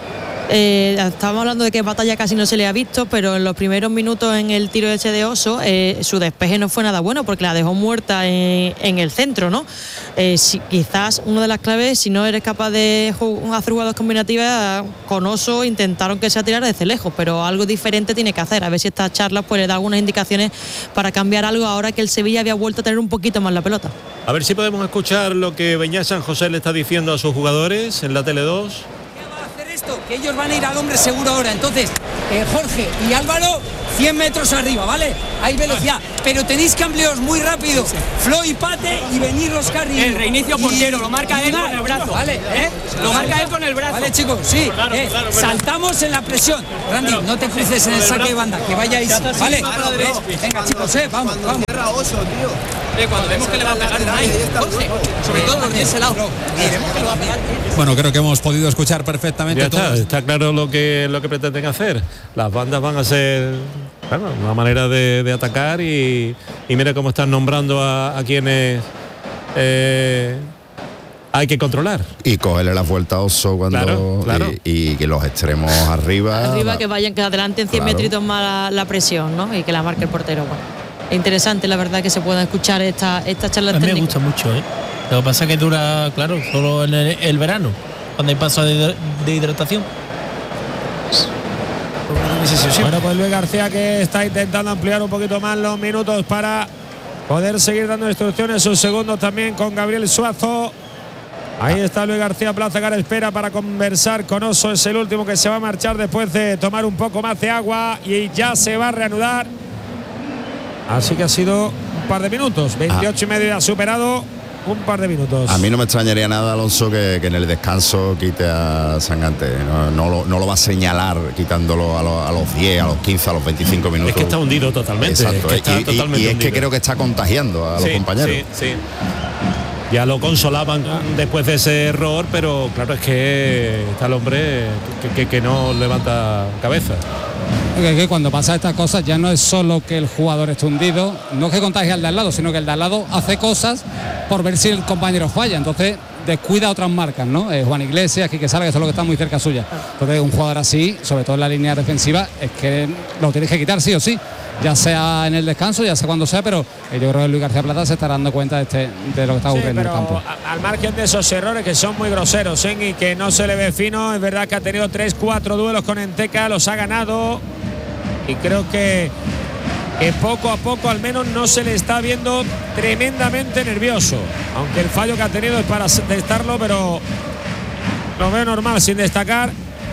Estábamos hablando de que Batalla casi no se le ha visto, pero en los primeros minutos en el tiro ese de Oso, su despeje no fue nada bueno porque la dejó muerta en el centro, ¿no? Quizás una de las claves, si no eres capaz de hacer jugadas combinativas, con Oso intentaron que sea tirar desde lejos, pero algo diferente tiene que hacer. A ver si estas charlas pues le da algunas indicaciones para cambiar algo ahora que el Sevilla había vuelto a tener un poquito más la pelota. A ver si podemos escuchar lo que Beñat San José le está diciendo a sus jugadores en la Tele2. Que ellos van a ir al hombre seguro ahora. Entonces, Jorge y Álvaro, 100 metros arriba, ¿vale? Hay velocidad, pero tenéis cambios muy rápidos. Flo y Pate y venir los carriles. El reinicio portero, lo marca él con el brazo. Vale, lo marca él con el brazo. Vale, chicos, sí. Claro. Saltamos en la presión. Randy, no te cruces en el saque de banda, que vayáis. Vale, venga, chicos, vamos. Cuando vemos que le va a pegar Jorge, sobre todo los de ese lado. Bueno, creo que hemos podido escuchar perfectamente. Ya está claro lo que pretenden hacer. Las bandas van a ser una manera de atacar y mira cómo están nombrando a quienes hay que controlar. Y cogerle la vuelta a Oso cuando claro. Y que los extremos arriba. Que vayan, que adelanten 100 metritos más la presión, ¿no? Y que la marque el portero. Bueno, interesante, la verdad, que se pueda escuchar esta charla técnica. A mí me gusta mucho, Lo que pasa es que dura, claro, solo en el verano, cuando hay paso de hidratación. Bueno, pues Luis García, que está intentando ampliar un poquito más los minutos para poder seguir dando instrucciones. Un segundo también con Gabriel Suazo. Ahí está Luis García Plaza, que ahora espera para conversar con Oso. Es el último que se va a marchar después de tomar un poco más de agua y ya se va a reanudar. Así que ha sido un par de minutos, 28 y medio ha superado un par de minutos. A mí no me extrañaría nada, Alonso, que en el descanso quite a Sangante. No lo va a señalar quitándolo a los 10, a los 15, a los 25 minutos. Es que está hundido totalmente. Exacto. Es que está totalmente hundido. Que creo que está contagiando a los compañeros. Sí. Ya lo consolaban después de ese error, pero claro, es que está el hombre que no levanta cabeza. Que cuando pasa estas cosas ya no es solo que el jugador esté hundido, no es que contagie al de al lado, sino que el de al lado hace cosas por ver si el compañero falla, entonces descuida otras marcas, ¿no? Juan Iglesias, que sabe que son los que están muy cerca suya. Entonces un jugador así, sobre todo en la línea defensiva, es que lo tienes que quitar sí o sí, ya sea en el descanso, ya sea cuando sea, pero yo creo que Luis García Plata se estará dando cuenta de lo que está ocurriendo en el campo. Al margen de esos errores que son muy groseros, y que no se le ve fino, es verdad que ha tenido 3-4 duelos con Enteca, los ha ganado. Y creo que poco a poco al menos no se le está viendo tremendamente nervioso, aunque el fallo que ha tenido es para testarlo, pero lo veo normal, sin destacar.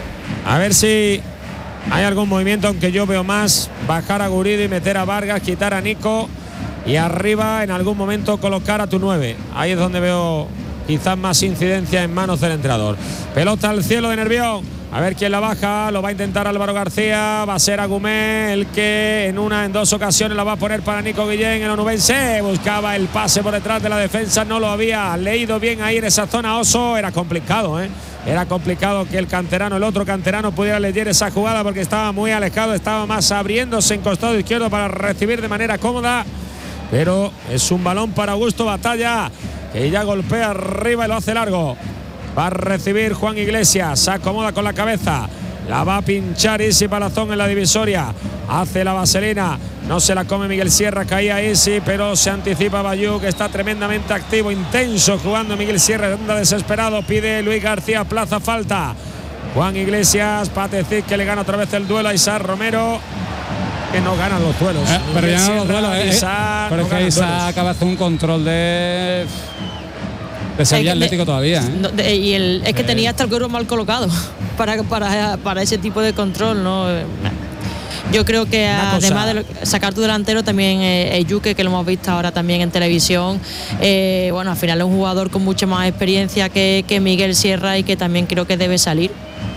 A ver si hay algún movimiento, aunque yo veo más bajar a Gurido y meter a Vargas, quitar a Nico y arriba en algún momento colocar a tu 9. Ahí es donde veo quizás más incidencia en manos del entrenador. Pelota al cielo de Nervión. A ver quién la baja, lo va a intentar Álvaro García, va a ser Agumé el que en dos ocasiones la va a poner para Nico Guillén, el onubense. Buscaba el pase por detrás de la defensa, no lo había leído bien ahí en esa zona Oso. Era complicado, Era complicado que el otro canterano pudiera leer esa jugada porque estaba muy alejado, estaba más abriéndose en costado izquierdo para recibir de manera cómoda. Pero es un balón para Augusto Batalla, que ya golpea arriba y lo hace largo. Va a recibir Juan Iglesias, se acomoda con la cabeza, la va a pinchar Isi Palazón en la divisoria, hace la vaselina, no se la come Miguel Sierra, caía Isi, pero se anticipa Bayú, que está tremendamente activo, intenso jugando Miguel Sierra, anda desesperado, pide Luis García Plaza falta. Juan Iglesias, Patecid, que le gana otra vez el duelo a Isaac Romero, que no ganan los duelos. Pero ya no los duelos, pero es que Isaac acaba de hacer un control de Sevilla Atlético todavía. Es que tenía hasta el cuerpo mal colocado para ese tipo de control, ¿no? Yo creo que además de sacar tu delantero también Yuque, que lo hemos visto ahora también en televisión, al final es un jugador con mucha más experiencia que Miguel Sierra y que también creo que debe salir.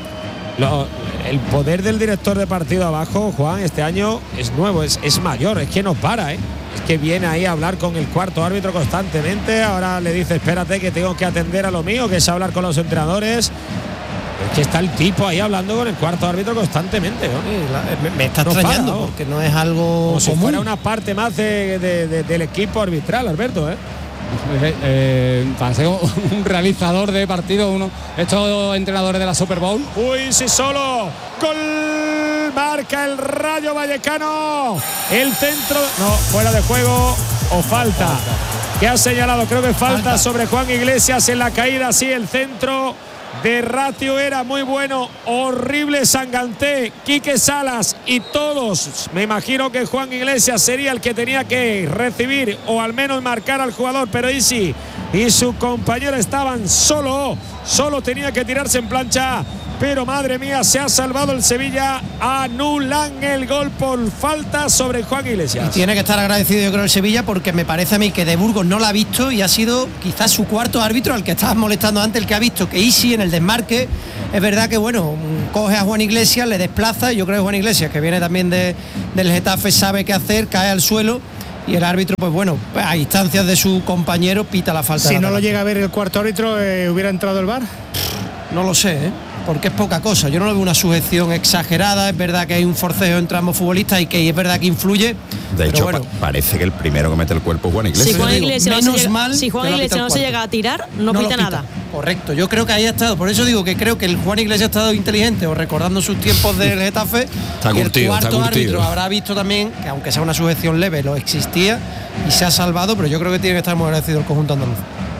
El poder del director de partido abajo, Juan, este año es nuevo, es mayor, es que no para, Es que viene ahí a hablar con el cuarto árbitro constantemente. Ahora le dice, espérate que tengo que atender a lo mío, que es hablar con los entrenadores. Es que está el tipo ahí hablando con el cuarto árbitro constantemente, ¿no? Me está extrañando, porque no es algo como si común. fuera una parte más del equipo arbitral, Alberto, Parece un realizador de partido, estos entrenadores de la Super Bowl. Uy, sí, solo gol, marca el Rayo Vallecano, el centro, no, fuera de juego o falta. Que ha señalado, creo que falta sobre Juan Iglesias en la caída, sí, el centro de Ratio era muy bueno, horrible Sanganté, Quique Salas y todos. Me imagino que Juan Iglesias sería el que tenía que recibir o al menos marcar al jugador, pero Isi y su compañero estaban solo tenía que tirarse en plancha. Pero madre mía, se ha salvado el Sevilla, anulan el gol por falta sobre Juan Iglesias. Y tiene que estar agradecido, yo creo, el Sevilla, porque me parece a mí que de Burgos no la ha visto y ha sido quizás su cuarto árbitro, al que estabas molestando antes, el que ha visto que Isi en el desmarque, es verdad que bueno, coge a Juan Iglesias, le desplaza, y yo creo que Juan Iglesias, que viene también del Getafe, sabe qué hacer, cae al suelo. Y el árbitro, pues bueno, a instancias de su compañero, pita la falta. Si no lo llega a ver el cuarto árbitro, ¿hubiera entrado el VAR? No lo sé, porque es poca cosa. Yo no lo veo una sujeción exagerada. Es verdad que hay un forcejeo entre ambos futbolistas y que es verdad que influye. De hecho, bueno, parece que el primero que mete el cuerpo es Juan Iglesias. Si Juan Iglesias no se llega a tirar, no pita nada. Correcto, yo creo que ahí ha estado. Por eso digo que creo que el Juan Iglesias ha estado inteligente, o recordando sus tiempos del Getafe. Está curtido, el cuarto está curtido. árbitro habrá visto también que, aunque sea una sujeción leve, lo existía y se ha salvado. Pero yo creo que tiene que estar muy agradecido el conjunto andaluz.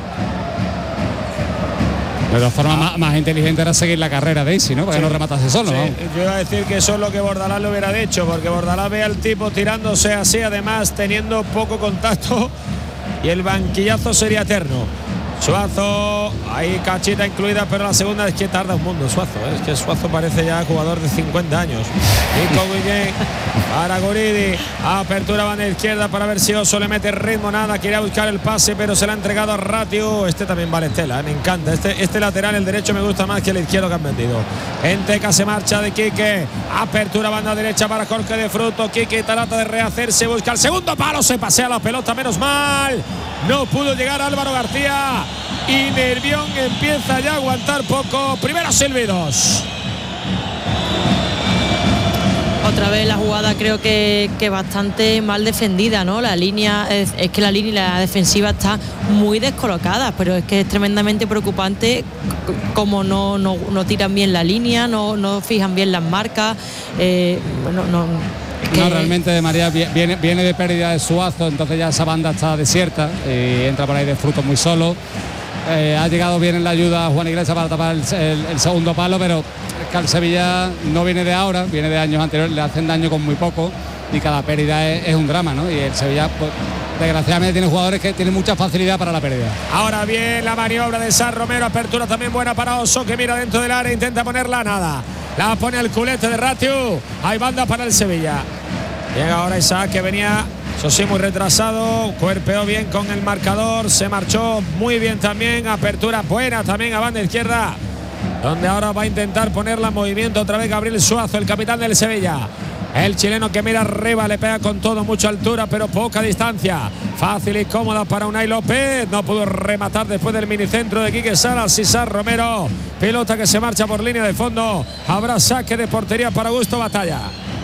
De todas formas, más inteligente era seguir la carrera de Isi, ¿no? Para que no rematase solo, ¿no? Yo iba a decir que eso es lo que Bordalás lo hubiera hecho, porque Bordalás ve al tipo tirándose así, además teniendo poco contacto, y el banquillazo sería eterno. Suazo, ahí cachita incluida, pero la segunda es que tarda un mundo Suazo, ¿eh? Es que Suazo parece ya jugador de 50 años. Nico Guillén para Guridi, apertura banda izquierda para ver si Oso le mete ritmo, nada, quería buscar el pase, pero se le ha entregado a Ratio. Este también vale tela, me encanta, este lateral, el derecho me gusta más que el izquierdo que han metido. Enteca se marcha de Quique, apertura banda derecha para Jorge de Fruto, Quique trata de rehacerse, busca el segundo palo, se pasea la pelota, menos mal, no pudo llegar Álvaro García. Y Nervión empieza ya a aguantar poco. Primeros silbidos. Otra vez la jugada creo que bastante mal defendida, ¿no? La línea es que la línea y la defensiva está muy descolocada, pero es que es tremendamente preocupante como no tiran bien la línea, no fijan bien las marcas. No, realmente de María viene de pérdida de Suazo, entonces ya esa banda está desierta y entra por ahí de Fruto muy solo. Ha llegado bien en la ayuda Juan Iglesias para tapar el segundo palo, pero es que al Sevilla no viene de ahora, viene de años anteriores, le hacen daño con muy poco y cada pérdida es un drama, ¿no? Y el Sevilla, pues, desgraciadamente tiene jugadores que tienen mucha facilidad para la pérdida. Ahora bien la maniobra de San Romero, apertura también buena para Oso, que mira dentro del área, intenta ponerla nada. La pone el culete de Ratio, hay banda para el Sevilla. Llega ahora Isaac, que venía, eso sí, muy retrasado, cuerpeó bien con el marcador, se marchó muy bien también, apertura buena también a banda izquierda, donde ahora va a intentar ponerla en movimiento otra vez Gabriel Suazo, el capitán del Sevilla. El chileno que mira arriba, le pega con todo, mucha altura, pero poca distancia. Fácil y cómoda para Unai López. No pudo rematar después del minicentro de Quique Salas y San Romero. Pelota que se marcha por línea de fondo. Habrá saque de portería para Augusto Batalla.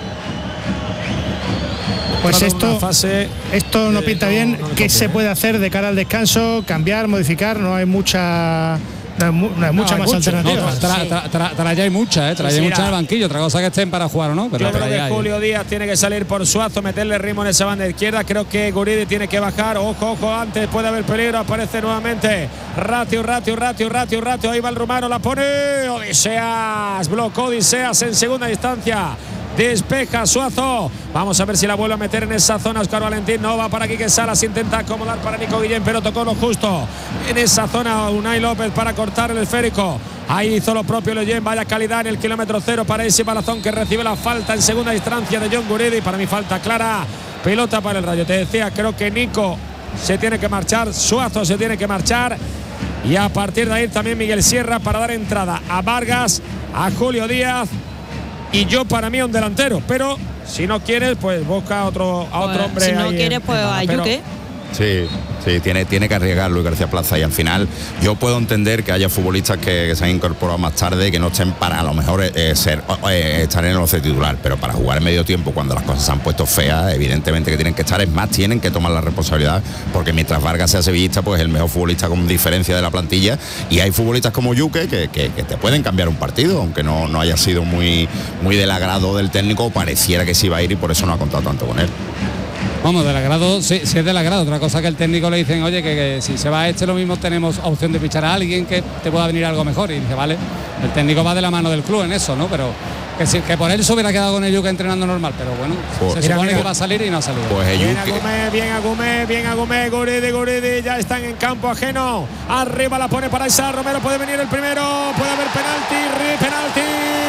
Pues esto no pinta bien. ¿Qué se puede hacer de cara al descanso? Cambiar, modificar, no hay mucha... No hay mucha más alternativa. Trae hay mucha, trae mucha en el banquillo. Otra cosa que estén para jugar o no. Pero yo creo que Julio Díaz tiene que salir por Suazo, meterle ritmo en esa banda izquierda. Creo que Guridi tiene que bajar. Ojo, antes puede haber peligro. Aparece nuevamente Ratio. Ahí va el rumano, la pone Odiseas. Blocó Odiseas en segunda distancia. Despeja Suazo. Vamos a ver si la vuelve a meter en esa zona Óscar Valentín. No va para Quique Salas. Intenta acomodar para Nico Guillén, pero tocó lo justo en esa zona Unai López para cortar el esférico. Ahí hizo lo propio Leyen. Vaya calidad en el kilómetro cero para ese Balazón, que recibe la falta en segunda instancia de John Guridi. Para mí falta clara. Pelota para el Rayo. Te decía, creo que Nico se tiene que marchar, Suazo se tiene que marchar, y a partir de ahí también Miguel Sierra para dar entrada a Vargas, a Julio Díaz. Y yo, para mí, un delantero, pero si no quieres, pues busca a otro hombre. Si no quieres, pues a Yuque. Sí, Sí, tiene que arriesgar Luis García Plaza, y al final yo puedo entender que haya futbolistas que se han incorporado más tarde, que no estén para a lo mejor estar en el 11 titular, pero para jugar en medio tiempo cuando las cosas se han puesto feas, evidentemente que tienen que estar, es más, tienen que tomar la responsabilidad, porque mientras Vargas sea sevillista, pues es el mejor futbolista con diferencia de la plantilla, y hay futbolistas como Yuque que te pueden cambiar un partido, aunque no haya sido muy del agrado del técnico, pareciera que sí iba a ir y por eso no ha contado tanto con él. Vamos, del agrado, sí es del agrado. Otra cosa que el técnico le dicen, oye, que si se va a lo mismo tenemos opción de fichar a alguien que te pueda venir algo mejor. Y dice, vale, el técnico va de la mano del club en eso, ¿no? Pero que por él se hubiera quedado con el Yuque entrenando normal, pero bueno, se supone que va a salir y no ha salido. Pues bien Agumé, Guridi, ya están en campo ajeno. Arriba la pone para Isaac Romero, puede venir el primero, puede haber penalti.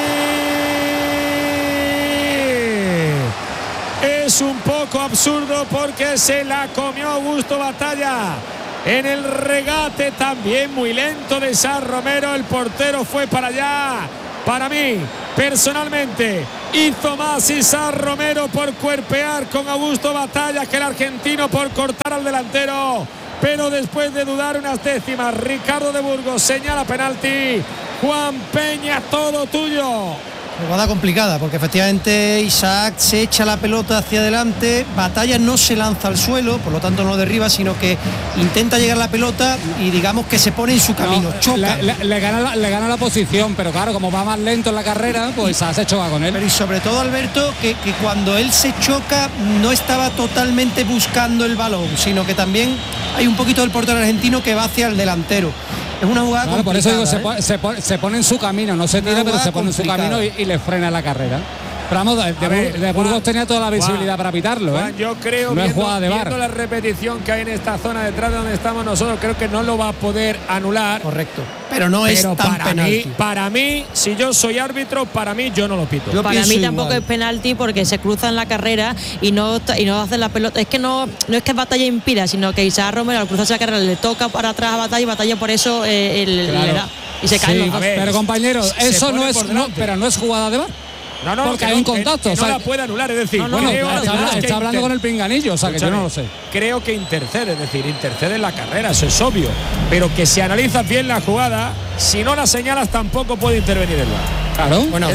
Es un poco absurdo porque se la comió Augusto Batalla en el regate, también muy lento de Isaac Romero. El portero fue para allá. Para mí, personalmente, hizo más Isaac Romero por cuerpear con Augusto Batalla que el argentino por cortar al delantero. Pero después de dudar unas décimas, Ricardo de Burgos señala penalti. Juan Peña, todo tuyo. Jugada complicada, porque efectivamente Isaac se echa la pelota hacia adelante, Batalla no se lanza al suelo, por lo tanto no derriba, sino que intenta llegar a la pelota y digamos que se pone en su camino, choca. Le gana la posición, pero claro, como va más lento en la carrera, pues Isaac se choca con él. Pero y sobre todo, Alberto, que cuando él se choca no estaba totalmente buscando el balón, sino que también hay un poquito del portero argentino que va hacia el delantero. Es una jugada complicada. Por eso digo, se pone en su camino, no se tira, pero se pone en su camino y le frena la carrera. Pero vamos, de Burgos tenía toda la visibilidad para pitarlo. Juan, yo creo, no es jugada de VAR. Viendo la repetición que hay en esta zona detrás de donde estamos nosotros, creo que no lo va a poder anular. Correcto. Pero no es tan penalti. Para mí, si yo soy árbitro, para mí yo no lo pito. Para mí tampoco es penalti porque se cruza en la carrera y no hace la pelota. Es que no es que Batalla impida, sino que Isaac Romero al cruzarse la carrera le toca para atrás a Batalla y Batalla por eso le da. Y se cae. Sí, pero compañeros, eso no es jugada de VAR. No, porque hay un contacto. Que no la puede anular, es decir, está hablando con el pinganillo, o sea que yo no lo sé. Creo que intercede, es decir, intercede en la carrera, eso es obvio. Pero que si analizas bien la jugada, si no la señalas tampoco puede intervenir el VAR. Claro, bueno,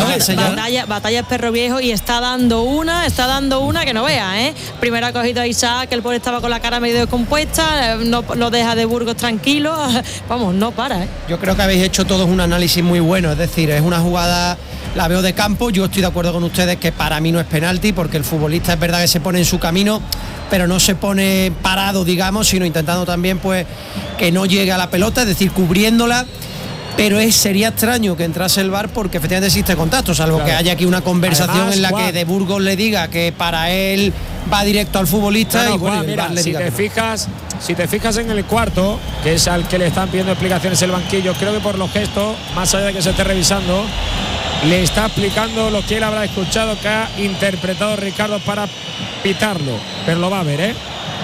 Batalla es perro viejo y está dando una que no vea, ¿eh? Primero ha cogido a Isaac, que el pobre estaba con la cara medio descompuesta, no deja de Burgos tranquilo, vamos, no para, ¿eh? Yo creo que habéis hecho todos un análisis muy bueno, es decir, es una jugada, la veo de campo, yo estoy de acuerdo con ustedes que para mí no es penalti, porque el futbolista es verdad que se pone en su camino, pero no se pone parado, digamos, sino intentando también pues que no llegue a la pelota, es decir, cubriéndola. Pero sería extraño que entrase el VAR porque efectivamente existe contacto, salvo que haya aquí una conversación además, en la que de Burgos le diga que para él va directo al futbolista y bueno, mira, si te fijas en el cuarto, que es al que le están pidiendo explicaciones el banquillo, creo que por los gestos, más allá de que se esté revisando, le está explicando lo que él habrá escuchado que ha interpretado Ricardo para pitarlo, pero lo va a ver, ¿eh?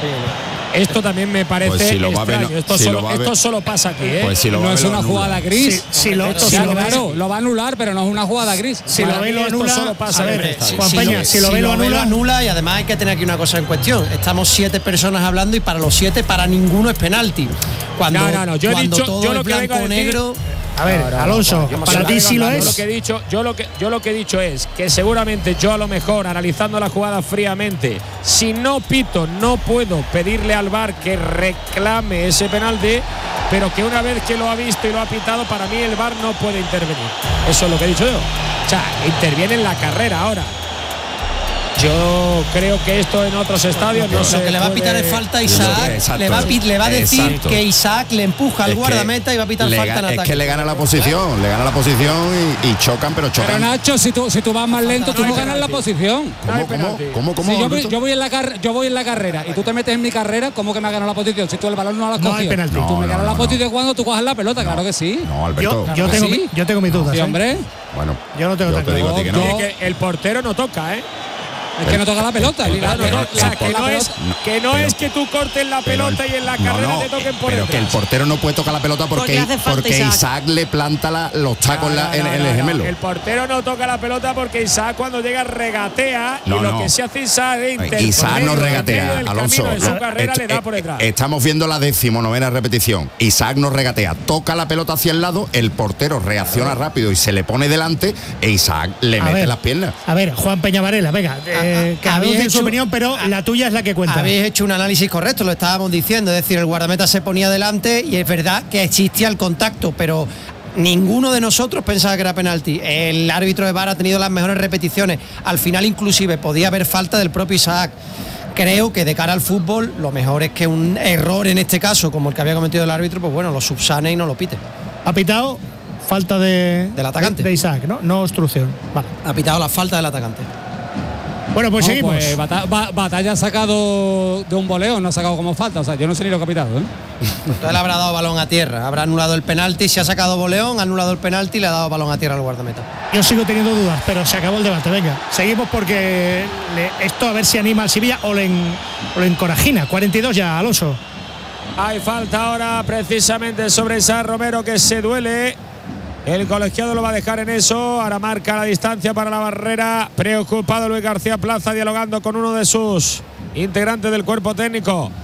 Esto también me parece pues si extraño. Esto solo pasa aquí, ¿eh? Pues si no es una jugada gris. Claro, lo va a anular, pero no es una jugada gris. Si lo ve, lo anula. Solo pasa. Juan Peña, si lo ve, lo anula. Y además hay que tener aquí una cosa en cuestión. Estamos 7 personas hablando y para los 7, para ninguno es penalti. No. Yo he dicho, todo yo lo es que blanco o negro. A ver, Alonso, para ti sí lo es. Yo lo que he dicho es que seguramente yo a lo mejor, analizando la jugada fríamente, si no pito, no puedo pedirle al VAR que reclame ese penalti, pero que una vez que lo ha visto y lo ha pitado, para mí el VAR no puede intervenir. Eso es lo que he dicho yo. O sea, interviene en la carrera ahora. Yo creo que esto en otros estadios no sé. Lo que le va a pitar es falta a Isaac. Le va a decir que Isaac le empuja al guardameta y va a pitar falta en ataque. Es que le gana la posición, y chocan, pero chocan. Pero Nacho, si tú vas más lento, tú no ganas la posición. ¿Cómo? Si yo voy en la carrera y tú te metes en mi carrera, ¿cómo que me ha ganado la posición? Si tú el balón no lo has cogido. Tú me ganas la posición cuando tú coges la pelota, claro que sí. No, Alberto. Yo tengo mis dudas. Sí, hombre. Bueno, yo no tengo te digo a ti que no. El portero no toca, ¿eh? Es que no toca la pelota. Que no es que tú cortes la pelota y en la carrera te toquen por pero detrás. que el portero no puede tocar la pelota porque Isaac le planta los tacos en el gemelo. El portero no toca la pelota porque Isaac cuando llega regatea y lo que se hace Isaac es interponer. Isaac no regatea, Alonso. En su carrera le da por detrás. Estamos viendo la 19ª repetición. Isaac no regatea, toca la pelota hacia el lado, el portero reacciona rápido y se le pone delante e Isaac le mete las piernas. A ver, Juan Peña Varela, venga, cada uno tiene su opinión, pero la tuya es la que cuenta. Habéis hecho un análisis correcto, lo estábamos diciendo, es decir, el guardameta se ponía delante y es verdad que existía el contacto, pero ninguno de nosotros pensaba que era penalti. El árbitro de VAR ha tenido las mejores repeticiones, al final inclusive podía haber falta del propio Isaac. Creo que de cara al fútbol lo mejor es que un error en este caso, como el que había cometido el árbitro, pues bueno, lo subsane y no lo pite. Ha pitado falta del atacante. De Isaac, ¿no? Obstrucción. Vale. Ha pitado la falta del atacante. Bueno, pues seguimos. Pues Batalla ha sacado de un voleo, no ha sacado como falta. O sea, yo no sé ni lo que ha pitado, ¿eh? Entonces le habrá dado balón a tierra, habrá anulado el penalti, se ha sacado voleón, ha anulado el penalti y le ha dado balón a tierra al guardameta. Yo sigo teniendo dudas, pero se acabó el debate. Venga, seguimos porque esto a ver si anima al Sevilla o le encorajina. 42 ya, Alonso. Hay falta ahora precisamente sobre Isaac Romero, que se duele. El colegiado lo va a dejar en eso. Ahora marca la distancia para la barrera. Preocupado Luis García Plaza, dialogando con uno de sus integrantes del cuerpo técnico.